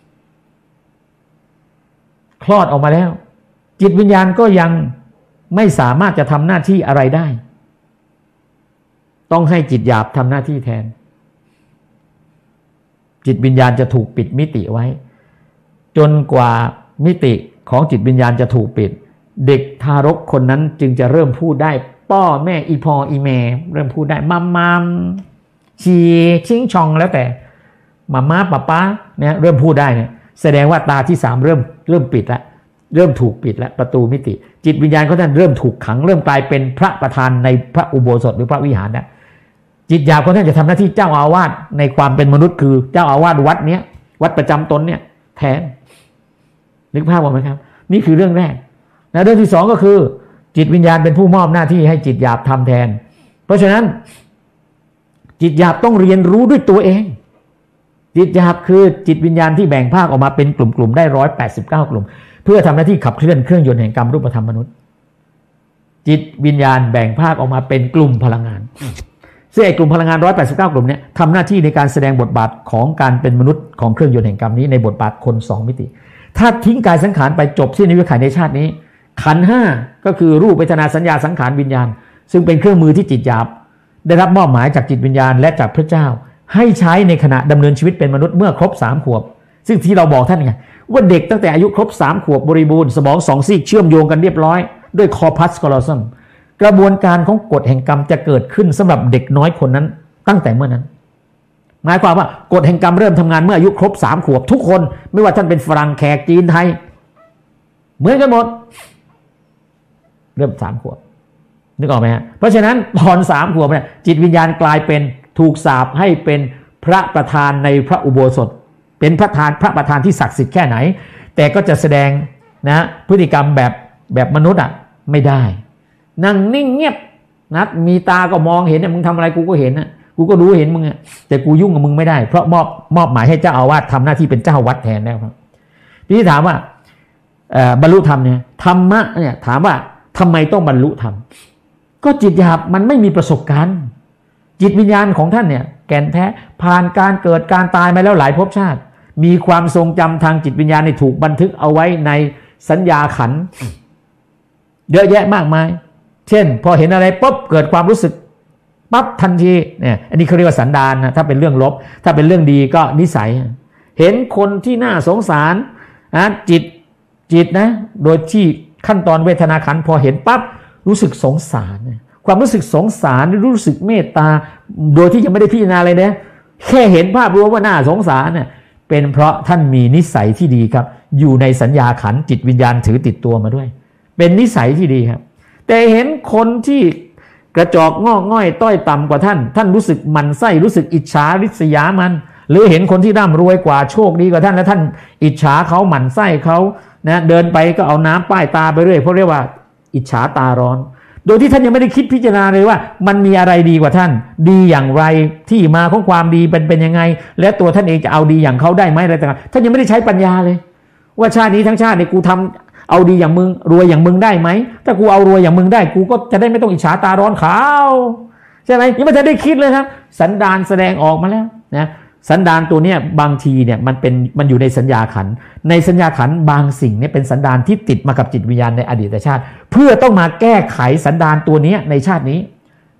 คลอดออกมาแล้วจิตวิญญาณก็ยังไม่สามารถจะทำหน้าที่อะไรได้ต้องให้จิตหยาบทำหน้าที่แทนจิตวิญญาณจะถูกปิดมิติไว้จนกว่ามิติของจิตวิญญาณจะถูกปิดเด็กทารกคนนั้นจึงจะเริ่มพูดได้ป้อแม่อีพออีแม่เริ่มพูดได้มัมมัมชีชิงชองแล้วแต่มาม่าป้าป้าเนี่ยเริ่มพูดได้เนี่ยแสดงว่าตาที่3เริ่มปิดแล้วเริ่มถูกปิดแล้วประตูมิติจิตวิญญาณของท่านเริ่มถูกขังเริ่มกลายเป็นพระประธานในพระอุโบสถหรือพระวิหารนะจิตหยาบของท่านจะทำหน้าที่เจ้าอาวาสในความเป็นมนุษย์คือเจ้าอาวาสวัดเนี้ยวัดประจำตนเนี่ยแทนนึกภาพออกไหมครับนี่คือเรื่องแรกนะเรื่องที่2ก็คือจิตวิญญาณเป็นผู้มอบหน้าที่ให้จิตหยาบทำแทนเพราะฉะนั้นจิตหยาบต้องเรียนรู้ด้วยตัวเองจิตหยาบคือจิตวิญญาณที่แบ่งภาคออกมาเป็นกลุ่มๆได้189กลุ่มเพื่อทำหน้าที่ขับเคลื่อนเครื่องยนต์แห่งกรรมรูปธรรมมนุษย์จิตวิญญาณแบ่งภาคออกมาเป็นกลุ่มพลังงานซึ่งไอ้กลุ่มพลังงาน189กลุ่มนี้ทำหน้าที่ในการแสดงบทบาทของการเป็นมนุษย์ของเครื่องยนต์แห่งกรรมนี้ในบทบาทคน2มิติถ้าทิ้งกายสังขารไปจบสิ้นในวิถีในชาตินี้ขันธ์5ก็คือรูปเวทนาสัญญาสังขารวิญญาณซึ่งเป็นเครื่องมือที่จิตหยาบได้รับมอบหมายจากจิตวิญญาณและจากพระเจ้าให้ใช้ในขณะดำเนินชีวิตเป็นมนุษย์เมื่อครบ3ขวบซึ่งที่เราบอกท่านไงว่าเด็กตั้งแต่อายุครบ3ขวบบริบูรณ์สมอง2ซีกเชื่อมโยงกันเรียบร้อยด้วยคอพัสคอลอซัมกระบวนการของกฎแห่งกรรมจะเกิดขึ้นสำหรับเด็กน้อยคนนั้นตั้งแต่เมื่อนั้นหมายความว่ากฎแห่งกรรมเริ่มทำงานเมื่ออายุครบ3ขวบทุกคนไม่ว่าท่านเป็นฝรั่งแขกจีนไทยเหมือนกันหมดเริ่ม3ขวบนึกออกไหมฮะเพราะฉะนั้นตอน3ขวบเนี่ยจิตวิญญาณกลายเป็นถูกสาปให้เป็นพระประธานในพระอุโบสถเป็นพระประธานที่ศักดิ์สิทธิ์แค่ไหนแต่ก็จะแสดงนะพฤติกรรมแบบมนุษย์ไม่ได้นั่งนิ่งเงียบนะมีตาก็มองเห็นมึงทำอะไรกูก็เห็นนะกูก็รู้เห็นมึงแต่กูยุ่งกับมึงไม่ได้เพราะมอบหมายให้เจ้าอาวาสทำหน้าที่เป็นเจ้าวัดแทนแล้วครับที่ถามว่าบรรลุธรรมเนี่ยธรรมะเนี่ยถามว่าทำไมต้องบรรลุธรรมก็จิตหยาบมันไม่มีประสบการณ์จิตวิญญาณของท่านเนี่ยแก่นแท้ผ่านการเกิดการตายมาแล้วหลายภพชาติมีความทรงจำทางจิตวิญญาณที่ถูกบันทึกเอาไว้ในสัญญาขันธ์เยอะแยะมากมายเช่นพอเห็นอะไรปุ๊บเกิดความรู้สึกปั๊บทันทีเนี่ยอันนี้เขาเรียกว่าสันดานนะถ้าเป็นเรื่องลบถ้าเป็นเรื่องดีก็นิสัยเห็นคนที่น่าสงสารจิตนะโดยที่ขั้นตอนเวทนาขันธ์พอเห็นปั๊บรู้สึกสงสารความรู้สึกสงสารรู้สึกเมตตาโดยที่ยังไม่ได้พิจารณาเลยนะแค่เห็นภาพรวมว่าน่าสงสารเนี่ยเป็นเพราะท่านมีนิสัยที่ดีครับอยู่ในสัญญาขันธ์จิตวิญญาณถือติดตัวมาด้วยเป็นนิสัยที่ดีครับแต่เห็นคนที่กระจอกงอกง่อยต้อยต่ำกว่าท่านรู้สึกหมั่นไส้รู้สึกอิจฉาริษยามันหรือเห็นคนที่ร่ำรวยกว่าโชคดีกว่าท่านและท่านอิจฉาเขาหมั่นไส้เขานะเดินไปก็เอาน้ำป้ายตาไปเรื่อยเพราะเรียกว่าอิจฉาตาร้อนโดยที่ท่านยังไม่ได้คิดพิจารณาเลยว่ามันมีอะไรดีกว่าท่านดีอย่างไรที่มาของความดีเป็นยังไงและตัวท่านเองจะเอาดีอย่างเขาได้ไหมอะไรต่างๆท่านยังไม่ได้ใช้ปัญญาเลยว่าชาตินี้ทั้งชาติเนี่ยกูทำเอาดีอย่างมึงรวยอย่างมึงได้ไหมถ้ากูเอารวยอย่างมึงได้กูก็จะได้ไม่ต้องอิจฉาตาร้อนขาวใช่ไหมยังไม่ทันได้คิดเลยครับสันดานแสดงออกมาแล้วนะสันดานตัวเนี้ยบางทีเนี่ยมันอยู่ในสัญญาขันธ์ในสัญญาขันธ์บางสิ่งเนี่ยเป็นสันดานที่ติดมากับจิตวิญญาณในอดีตชาติเพื่อต้องมาแก้ไขสันดานตัวนี้ในชาตินี้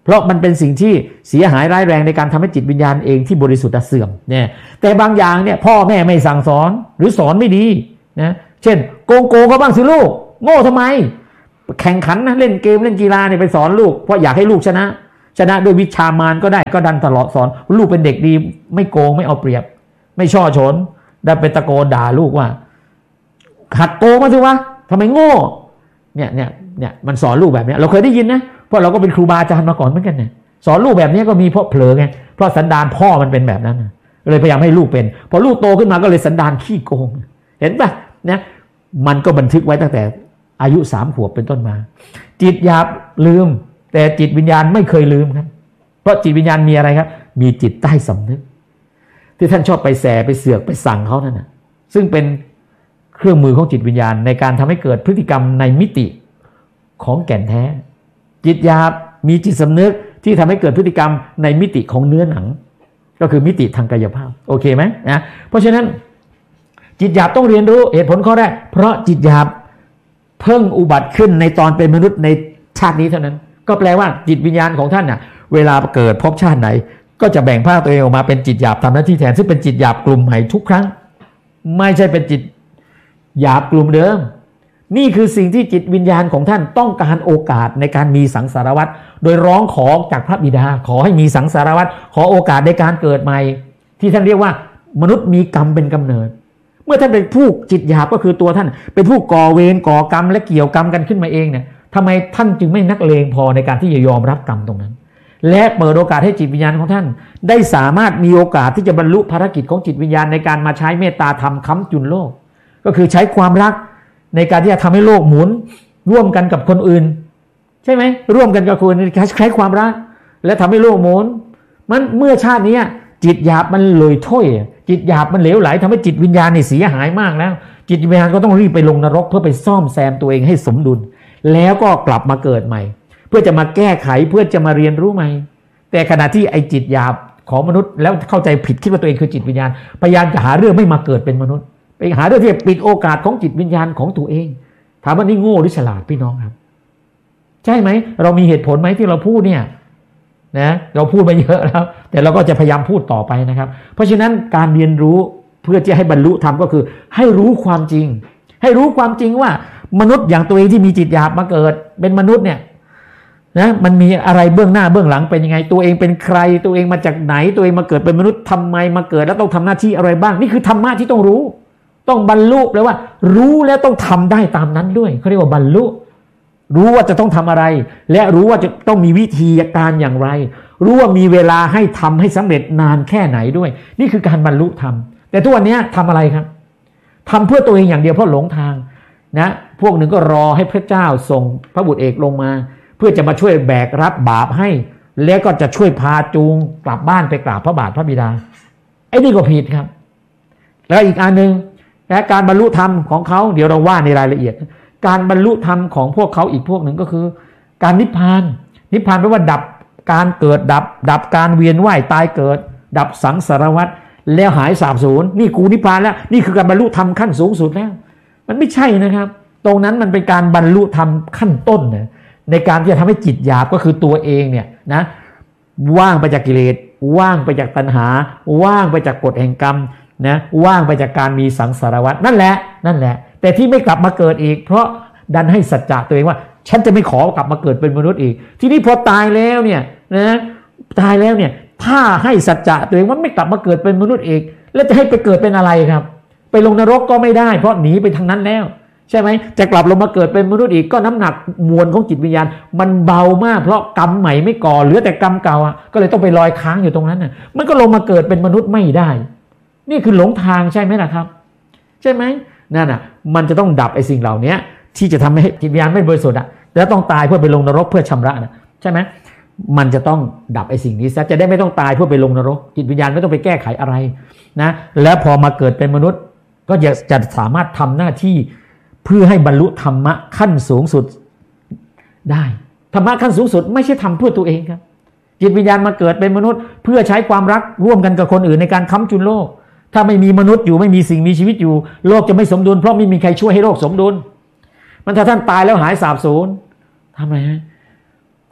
เพราะมันเป็นสิ่งที่เสียหายร้ายแรงในการทำให้จิตวิญญาณเองที่บริสุทธิ์เสื่อมเนี่ยแต่บางอย่างเนี่ยพ่อแม่ไม่สั่งสอนหรือสอนไม่ดีนะเช่นโกงเขาบ้างสิลูกโง่ทำไมแข่งขันนะเล่นเกมเล่นกีฬาเนี่ยไปสอนลูกเพราะอยากให้ลูกชนะด้วยวิชามารก็ได้ก็ดันตลอดสอนลูกเป็นเด็กดีไม่โกงไม่เอาเปรียบไม่ช่อฉนได้ไปตะโกนด่าลูกว่าหัดโกงมาสิวะทำไมโง่เนี่ยมันสอนลูกแบบนี้เราเคยได้ยินนะเพราะเราก็เป็นครูบาอาจารย์มาก่อนเหมือนกันเนี่ยสอนลูกแบบนี้ก็มีเพราะเผลอไงเพราะสันดานพ่อมันเป็นแบบนั้นเลยพยายามให้ลูกเป็นพอลูกโตขึ้นมาก็เลยสันดานขี้โกงเห็นปะเนี่ยมันก็บันทึกไว้ตั้งแต่อายุ3 ขวบเป็นต้นมาจิตหยาบลืมแต่จิตวิญญาณไม่เคยลืมครับเพราะจิตวิญญาณมีอะไรครับมีจิตใต้สำนึกที่ท่านชอบไปแสไปเสือกไปสั่งเขานั่นนะซึ่งเป็นเครื่องมือของจิตวิญญาณในการทำให้เกิดพฤติกรรมในมิติของแก่นแท้จิตหยาบมีจิตสำนึกที่ทำให้เกิดพฤติกรรมในมิติของเนื้อหนังก็คือมิติทางกายภาพโอเคไหมนะเพราะฉะนั้นจิตหยาบต้องเรียนรู้เหตุผลข้อแรกเพราะจิตหยาบเพิ่งอุบัติขึ้นในตอนเป็นมนุษย์ในชาตินี้เท่านั้นก็แปลว่าจิตวิญญาณของท่านน่ะเวลาเกิดพบชาติไหนก็จะแบ่งภาคตัวเองออกมาเป็นจิตหยาบทำหน้าที่แทนซึ่งเป็นจิตหยาบกลุ่มใหม่ทุกครั้งไม่ใช่เป็นจิตหยาบกลุ่มเดิมนี่คือสิ่งที่จิตวิญญาณของท่านต้องการโอกาสในการมีสังสารวัฏโดยร้องขอจากพระบิดาขอให้มีสังสารวัฏขอโอกาสในการเกิดใหม่ที่ท่านเรียกว่ามนุษย์มีกรรมเป็นกำเนิดเมื่อท่านเป็นผู้จิตหยาบก็คือตัวท่านเป็นผู้ก่อเวรก่อกรรมและเกี่ยวกรรมกันขึ้นมาเองเนี่ยทำไมท่านจึงไม่นักเลงพอในการที่จะยอมรับกรรมตรงนั้นและเปิดโอกาสให้จิตวิญญาณของท่านได้สามารถมีโอกาสที่จะบรรลุภารกิจของจิตวิญญาณในการมาใช้เมตตาธรรมค้ำจุนโลกก็คือใช้ความรักในการที่จะทำให้โลกหมุนร่วมกันกับคนอื่นใช่ไหมร่วมกันกับคนอื่นใช้ความรักและทำให้โลกหมุนมันเมื่อชาตินี้จิตหยาบมันเลยถ้วยจิตหยาบมันเหลวไหลทำให้จิตวิญญาณเสียหายมากแล้วจิตวิญญาณก็ต้องรีบไปลงนรกเพื่อไปซ่อมแซมตัวเองให้สมดุลแล้วก็กลับมาเกิดใหม่เพื่อจะมาแก้ไขเพื่อจะมาเรียนรู้ใหม่แต่ขณะที่ไอ้จิตหยาบของมนุษย์แล้วเข้าใจผิดคิดว่าตัวเองคือจิตวิญญาณพยายามจะหาเรื่องไม่มาเกิดเป็นมนุษย์ไปหาเรื่องที่จะปิดโอกาสของจิตวิญญาณของตัวเองถามว่านี่โง่หรือฉลาดพี่น้องครับใช่ไหมเรามีเหตุผลไหมที่เราพูดเนี่ยนะเราพูดมาเยอะแล้วแต่เราก็จะพยายามพูดต่อไปนะครับเพราะฉะนั้นการเรียนรู้เพื่อจะให้บรรลุธรรมก็คือให้รู้ความจริงให้รู้ความจริงว่ามนุษย์อย่างตัวเองที่มีจิตหยาบมาเกิดเป็นมนุษย์เนี่ยนะมันมีอะไรเบื้องหน้าเบื้องหลังเป็นยังไงตัวเองเป็นใครตัวเองมาจากไหนตัวเองมาเกิดเป็นมนุษย์ทำไมมาเกิดแล้วต้องทำหน้าที่อะไรบ้างนี่คือธรรมะที่ต้องรู้ต้องบรรลุแปลว่ารู้แล้วต้องทำได้ตามนั้นด้วยเขาเรียกว่าบรรลุรู้ว่าจะต้องทำอะไรและรู้ว่าจะต้องมีวิธีการอย่างไรรู้ว่ามีเวลาให้ทำให้สำเร็จนานแค่ไหนด้วยนี่คือการบรรลุธรรมแต่ทุกวันนี้ทำอะไรครับทำเพื่อตัวเองอย่างเดียวเพราะหลงทางนะพวกหนึ่งก็รอให้พระเจ้าส่งพระบุตรเอกลงมาเพื่อจะมาช่วยแบกรับบาปให้แล้วก็จะช่วยพาจูงกลับบ้านไปกราบพระบาทพระบิดาไอ้นี่ก็ผิดครับแล้วอีกอันนึงและการบรรลุธรรมของเขาเดี๋ยวเราว่าในรายละเอียดการบรรลุธรรมของพวกเขาอีกพวกหนึ่งก็คือการนิพพานนิพพานแปลว่าดับการเกิดดับการเวียนว่ายตายเกิดดับสังสารวัฏแล้วหายสาบสูญนี่กูนิพพานแล้วนี่คือการบรรลุธรรมขั้นสูงสุดแล้วมันไม่ใช่นะครับตรงนั้นมันเป็นการบรรลุธรรมขั้นต้นนะในการที่จะทำให้จิตหยาบก็คือตัวเองเนี่ยนะว่างไปจากกิเลสว่างไปจากตัณหาว่างไปจากกฎแห่งกรรมนะว่างไปจากการมีสังสารวัฏนั่นแหละแต่ที่ไม่กลับมาเกิดอีกเพราะดันให้สัจจะตัวเองว่าฉันจะไม่ขอกลับมาเกิดเป็นมนุษย์อีกทีนี้พอตายแล้วเนี่ยนะตายแล้วเนี่ยถ้าให้สัจจะตัวเองว่าไม่กลับมาเกิดเป็นมนุษย์อีกแล้วจะให้ไปเกิดเป็นอะไรครับไปลงนรกก็ไม่ได้เพราะหนีไปทางนั้นแล้วใช่ไหมจะกลับลงมาเกิดเป็นมนุษย์อีกก็น้ำหนักมวลของจิตวิญญาณมันเบามากเพราะกรรมใหม่ไม่ก่อเหลือแต่กรรมเก่าก็เลยต้องไปลอยค้างอยู่ตรงนั้นน่ะมันก็ลงมาเกิดเป็นมนุษย์ไม่ได้นี่คือหลงทางใช่ไหมล่ะครับใช่ไหมนั่นน่ะมันจะต้องดับไอ้สิ่งเหล่านี้ที่จะทำให้จิตวิญญาณไม่บริสุทธิ์แล้วต้องตายเพื่อไปลงนรกเพื่อชำระนะใช่ไหมมันจะต้องดับไอ้สิ่งนี้ซะจะได้ไม่ต้องตายเพื่อไปลงนรกจิตวิญญาณไม่ต้องไปแก้ไขอะไรนะแล้วพอมาเกิดเป็นมนุษย์ก็จะสามารถทำหน้าที่เพื่อให้บรรลุธรรมะขั้นสูงสุดได้ธรรมะขั้นสูงสุดไม่ใช่ทำเพื่อตัวเองครับจิตวิญญาณมาเกิดเป็นมนุษย์เพื่อใช้ความรักร่วมกันกับคนอื่นในการค้ำจุนโลกถ้าไม่มีมนุษย์อยู่ไม่มีสิ่งมีชีวิตอยู่โลกจะไม่สมดุลเพราะไม่มีใครช่วยให้โลกสมดุลมันถ้าท่านตายแล้วหายสาบสูญทำไมฮะ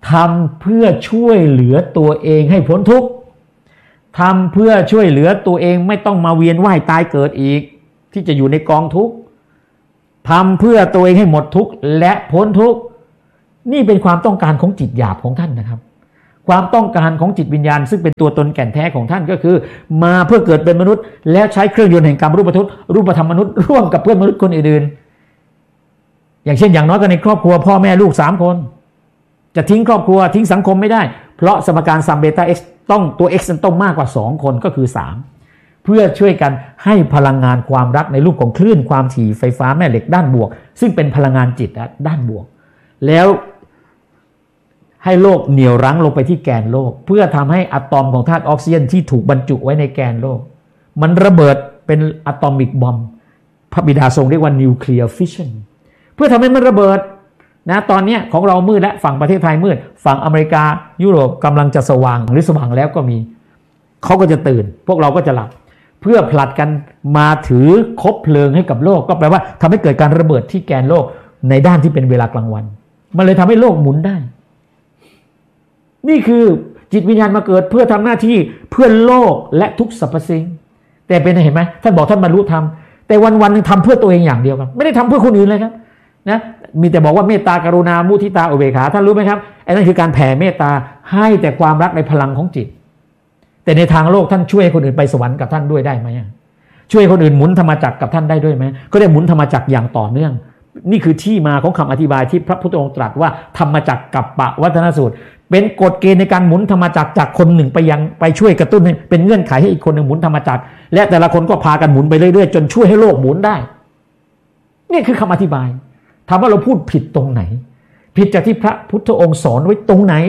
ทำเพื่อช่วยเหลือตัวเองให้พ้นทุกข์ทำเพื่อช่วยเหลือตัวเองไม่ต้องมาเวียนว่ายตายเกิดอีกที่จะอยู่ในกองทุกข์ทำเพื่อตัวเองให้หมดทุกข์และพ้นทุกข์นี่เป็นความต้องการของจิตหยาบของท่านนะครับความต้องการของจิตวิญญาณซึ่งเป็นตัวตนแก่นแท้ของท่านก็คือมาเพื่อเกิดเป็นมนุษย์แล้วใช้เครื่องยนต์แห่งกรรมรูปธรรมมนุษย์ร่วมกับเพื่อนมนุษย์คนอื่นๆอย่างเช่นอย่างน้อยก็ในครอบครัวพ่อแม่ลูก3คนจะทิ้งครอบครัวทิ้งสังคมไม่ได้เพราะสมการซัมเบต้า x ต้องตัว x ต้องมากกว่า2คนก็คือ3เพื่อช่วยกันให้พลังงานความรักในรูปของคลื่นความถี่ไฟฟ้าแม่เหล็กด้านบวกซึ่งเป็นพลังงานจิตด้านบวกแล้วให้โลกเหนี่ยวรั้งลงไปที่แกนโลกเพื่อทำให้อะตอมของธาตุออกซิเจนที่ถูกบรรจุไว้ในแกนโลกมันระเบิดเป็นอะตอมิกบอมพระบิดาทรงเรียกว่านิวเคลียร์ฟิชชันเพื่อทำให้มันระเบิดนะตอนนี้ของเรามืดและฝั่งประเทศไทยมืดฝั่งอเมริกายุโรปกำลังจะสว่างหรือสว่างแล้วก็มีเขาก็จะตื่นพวกเราก็จะหลับเพื่อผลัดกันมาถือคบเพลิงให้กับโลกก็แปลว่าทำให้เกิดการระเบิดที่แกนโลกในด้านที่เป็นเวลากลางวันมันเลยทำให้โลกหมุนได้นี่คือจิตวิญญาณมาเกิดเพื่อทำหน้าที่เพื่อโลกและทุกสรรพสิ่งแต่เป็นเห็นไหมท่านบอกท่านบรรลุธรรมแต่วันๆนึงทำเพื่อตัวเองอย่างเดียวครับไม่ได้ทำเพื่อคนอื่นเลยครับนะมีแต่บอกว่าเมตตากรุณามุทิตาอุเบกขาท่านรู้ไหมครับไอ้นั่นคือการแผ่เมตตาให้แต่ความรักในพลังของจิตแต่ในทางโลกท่านช่วยคนอื่นไปสวรรค์กับท่านด้วยได้ไหมช่วยคนอื่นหมุนธรรมจักรกับท่านได้ด้วยไหมก็ได้หมุนธรรมจักรอย่างต่อเนื่องนี่คือที่มาของคำอธิบายที่พระพุทธองค์ตรัสว่าธรรมจักรกัปปวัฏนสูตรเป็นกฎเกณฑ์ในการหมุนธรรมจักรจากคนหนึ่งไปช่วยกระตุ้นให้เป็นเงื่อนไขให้อีกคนหนึ่งหมุนธรรมจักรและแต่ละคนก็พากันหมุนไปเรื่อยๆจนช่วยให้โลกหมุนได้นี่คือคำอธิบายถามว่าเราพูดผิดตรงไหนผิดจากที่พระพุทธองค์สอนไว้ตรงไหน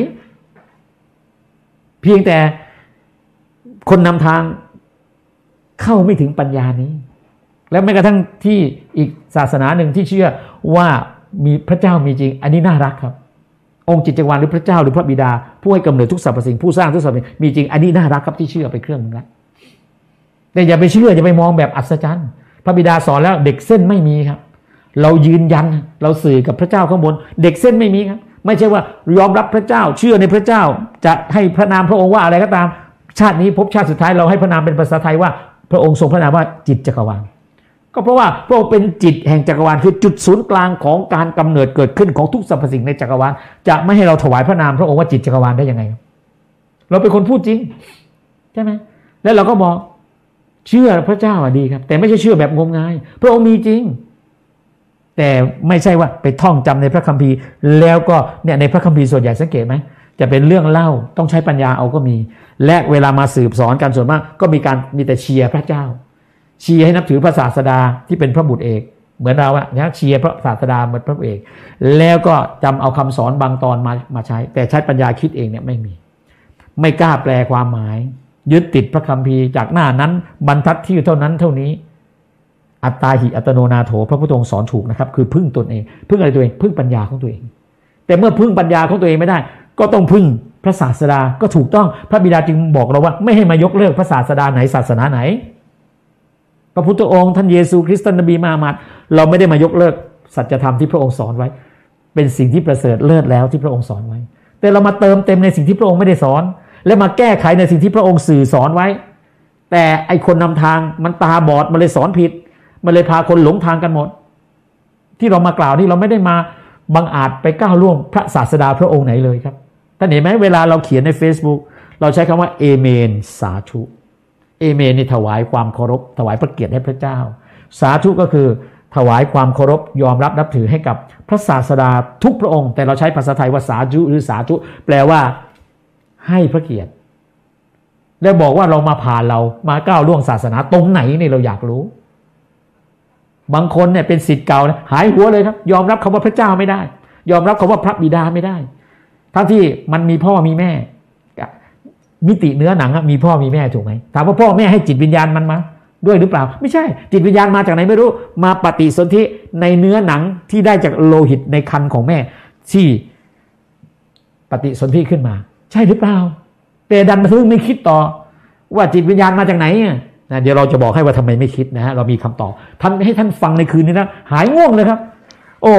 เพียงแต่คนนำทางเข้าไม่ถึงปัญญานี้และแม้กระทั่งที่อีกศาสนาหนึ่งที่เชื่อว่ามีพระเจ้ามีจริงอันนี้น่ารักครับองค์จิตจักรวาลหรือพระเจ้าหรือพระบิดาผู้ให้กำเนิดทุกสรรพสิ่งผู้สร้างทุกสรรพสิ่งมีจริงอันนี้น่ารักครับที่เชื่อไปเครื่องนึงแล้วแต่อย่าไปเชื่ออย่าไปมองแบบอัศจรรย์พระบิดาสอนแล้วเด็กเส้นไม่มีครับเรายืนยันเราสื่อกับพระเจ้าข้างบนเด็กเส้นไม่มีครับไม่ใช่ว่ายอมรับพระเจ้าเชื่อในพระเจ้าจะให้พระนามพระองค์ว่าอะไรก็ตามชาตินี้พบชาติสุดท้ายเราให้พระนามเป็นภาษาไทยว่าพระองค์ทรงพระนามว่าจิตจักรวาลก็เพราะว่าพระองค์เป็นจิตแห่งจักรวาลคือจุดศูนย์กลางของการกำเนิดเกิดขึ้นของทุกสรรพสิ่งในจักรวาลจะไม่ให้เราถวายพระนามพระองค์ว่าจิตจักรวาลได้ยังไงเราเป็นคนพูดจริงใช่ไหมแล้วเราก็บอกเชื่อพระเจ้าดีครับแต่ไม่ใช่เชื่อแบบงมงายพระองค์มีจริงแต่ไม่ใช่ว่าไปท่องจำในพระคัมภีร์แล้วก็เนี่ยในพระคัมภีร์ส่วนใหญ่สังเกตไหมจะเป็นเรื่องเล่าต้องใช้ปัญญาเอาก็มีและเวลามาสืบสอนกันส่วนมากก็มีแต่เชียร์พระเจ้าเชียร์ให้นับถือพระศาสดาที่เป็นพระบุตรเอกเหมือนเราอะนะเชียร์พระศาสดาเหมือนพระบุตรเอกแล้วก็จำเอาคำสอนบางตอนมาใช้แต่ใช้ปัญญาคิดเองเนี่ยไม่กล้าแปลความหมายยึดติดพระคัมภีร์จากหน้านั้นบรรทัดที่เท่านั้นเท่านี้อัตตาหิอัตโนนาโถพระพุทธองค์สอนถูกนะครับคือพึ่งตนเองพึ่งอะไรตัวเองพึ่งปัญญาของตัวเองแต่เมื่อพึ่งปัญญาของตัวเองไม่ได้ก็ต้องพึ่งพระศาสดาก็ถูกต้องพระบิดาจึงบอกเราว่าไม่ให้มายกเลิกพระศาสดาไหนศาสนาไหนพระพุทธองค์ท่านเยซูคริสต์นบีมูฮัมมัดเราไม่ได้มายกเลิกสัจธรรมที่พระองค์สอนไว้เป็นสิ่งที่ประเสริฐเลิศแล้วที่พระองค์สอนไว้แต่เรามาเติมเต็มในสิ่งที่พระองค์ไม่ได้สอนและมาแก้ไขในสิ่งที่พระองค์สื่อสอนไว้แต่ไอคนนำทางมันตาบอดมันเลยสอนผิดมันเลยพาคนหลงทางกันหมดที่เรามากล่าวนี่เราไม่ได้มาบังอาจไปก้าวล่วงพระศาสดาพระองค์ไหนเลยครับท่านเห็นไหมเวลาเราเขียนใน Facebook เราใช้คำว่าเอเมนสาธุเอเมนนี่ถวายความเคารพถวายพระเกียรติให้พระเจ้าสาธุก็คือถวายความเคารพยอมรับนับถือให้กับพระศาสดาทุกพระองค์แต่เราใช้ภาษาไทยว่าสาธุหรือสาธุแปลว่าให้พระเกียรติแล้วบอกว่าเรามาผ่านเรามาก้าวล่วงศาสนาตรงไหนนี่เราอยากรู้บางคนเนี่ยเป็นศิษย์เก่านะหายหัวเลยครับยอมรับคำว่าพระเจ้าไม่ได้ยอมรับคำว่าพระบิดาไม่ได้ทั้งที่มันมีพ่อมีแม่มิติเนื้อหนังมีพ่อมีแม่ถูกไหมถามว่าพ่อแม่ให้จิตวิญญาณมันมาด้วยหรือเปล่าไม่ใช่จิตวิญญาณมาจากไหนไม่รู้มาปฏิสนธิในเนื้อหนังที่ได้จากโลหิตในครรภ์ของแม่ที่ปฏิสนธิขึ้นมาใช่หรือเปล่าแต่ดันมาถึงไม่คิดต่อว่าจิตวิญญาณมาจากไหนนะเดี๋ยวเราจะบอกให้ว่าทำไมไม่คิดนะฮะเรามีคำตอบท่านให้ท่านฟังในคืนนี้นะหายง่วงเลยครับโอ้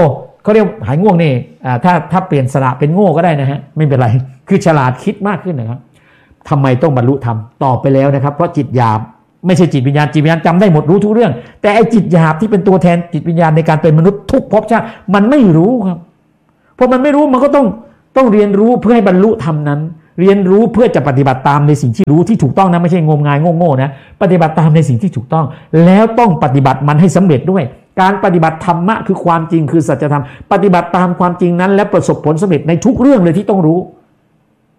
เขาเรียกหายง่วงนี่ถ้าเปลี่ยนสระเป็นโง่ก็ได้นะฮะไม่เป็นไรคือฉลาดคิดมากขึ้นนะครับทำไมต้องบรรลุธรรมตอบไปแล้วนะครับเพราะจิตหยาบไม่ใช่จิตวิญญาณจำได้หมดรู้ทุกเรื่องแต่ไอ้จิตหยาบที่เป็นตัวแทนจิตวิญญาณในการเป็นมนุษย์ทุกภพชาติมันไม่รู้ครับเพราะมันไม่รู้มันก็ต้องเรียนรู้เพื่อให้บรรลุธรรมนั้นเรียนรู้เพื่อจะปฏิบัติตามในสิ่งที่รู้ที่ถูกต้องนะไม่ใช่งมงายโง่ๆนะปฏิบัติตามในสิ่งที่ถูกต้องแล้วต้องปฏิบัติมันให้สำเร็จด้วยการปฏิบัติธรรมะคือความจริงคือสัจธรรมปฏิบัติตามความจริงนั้นและประสบผลสำเร็จในทุกเรื่องเลยที่ต้องรู้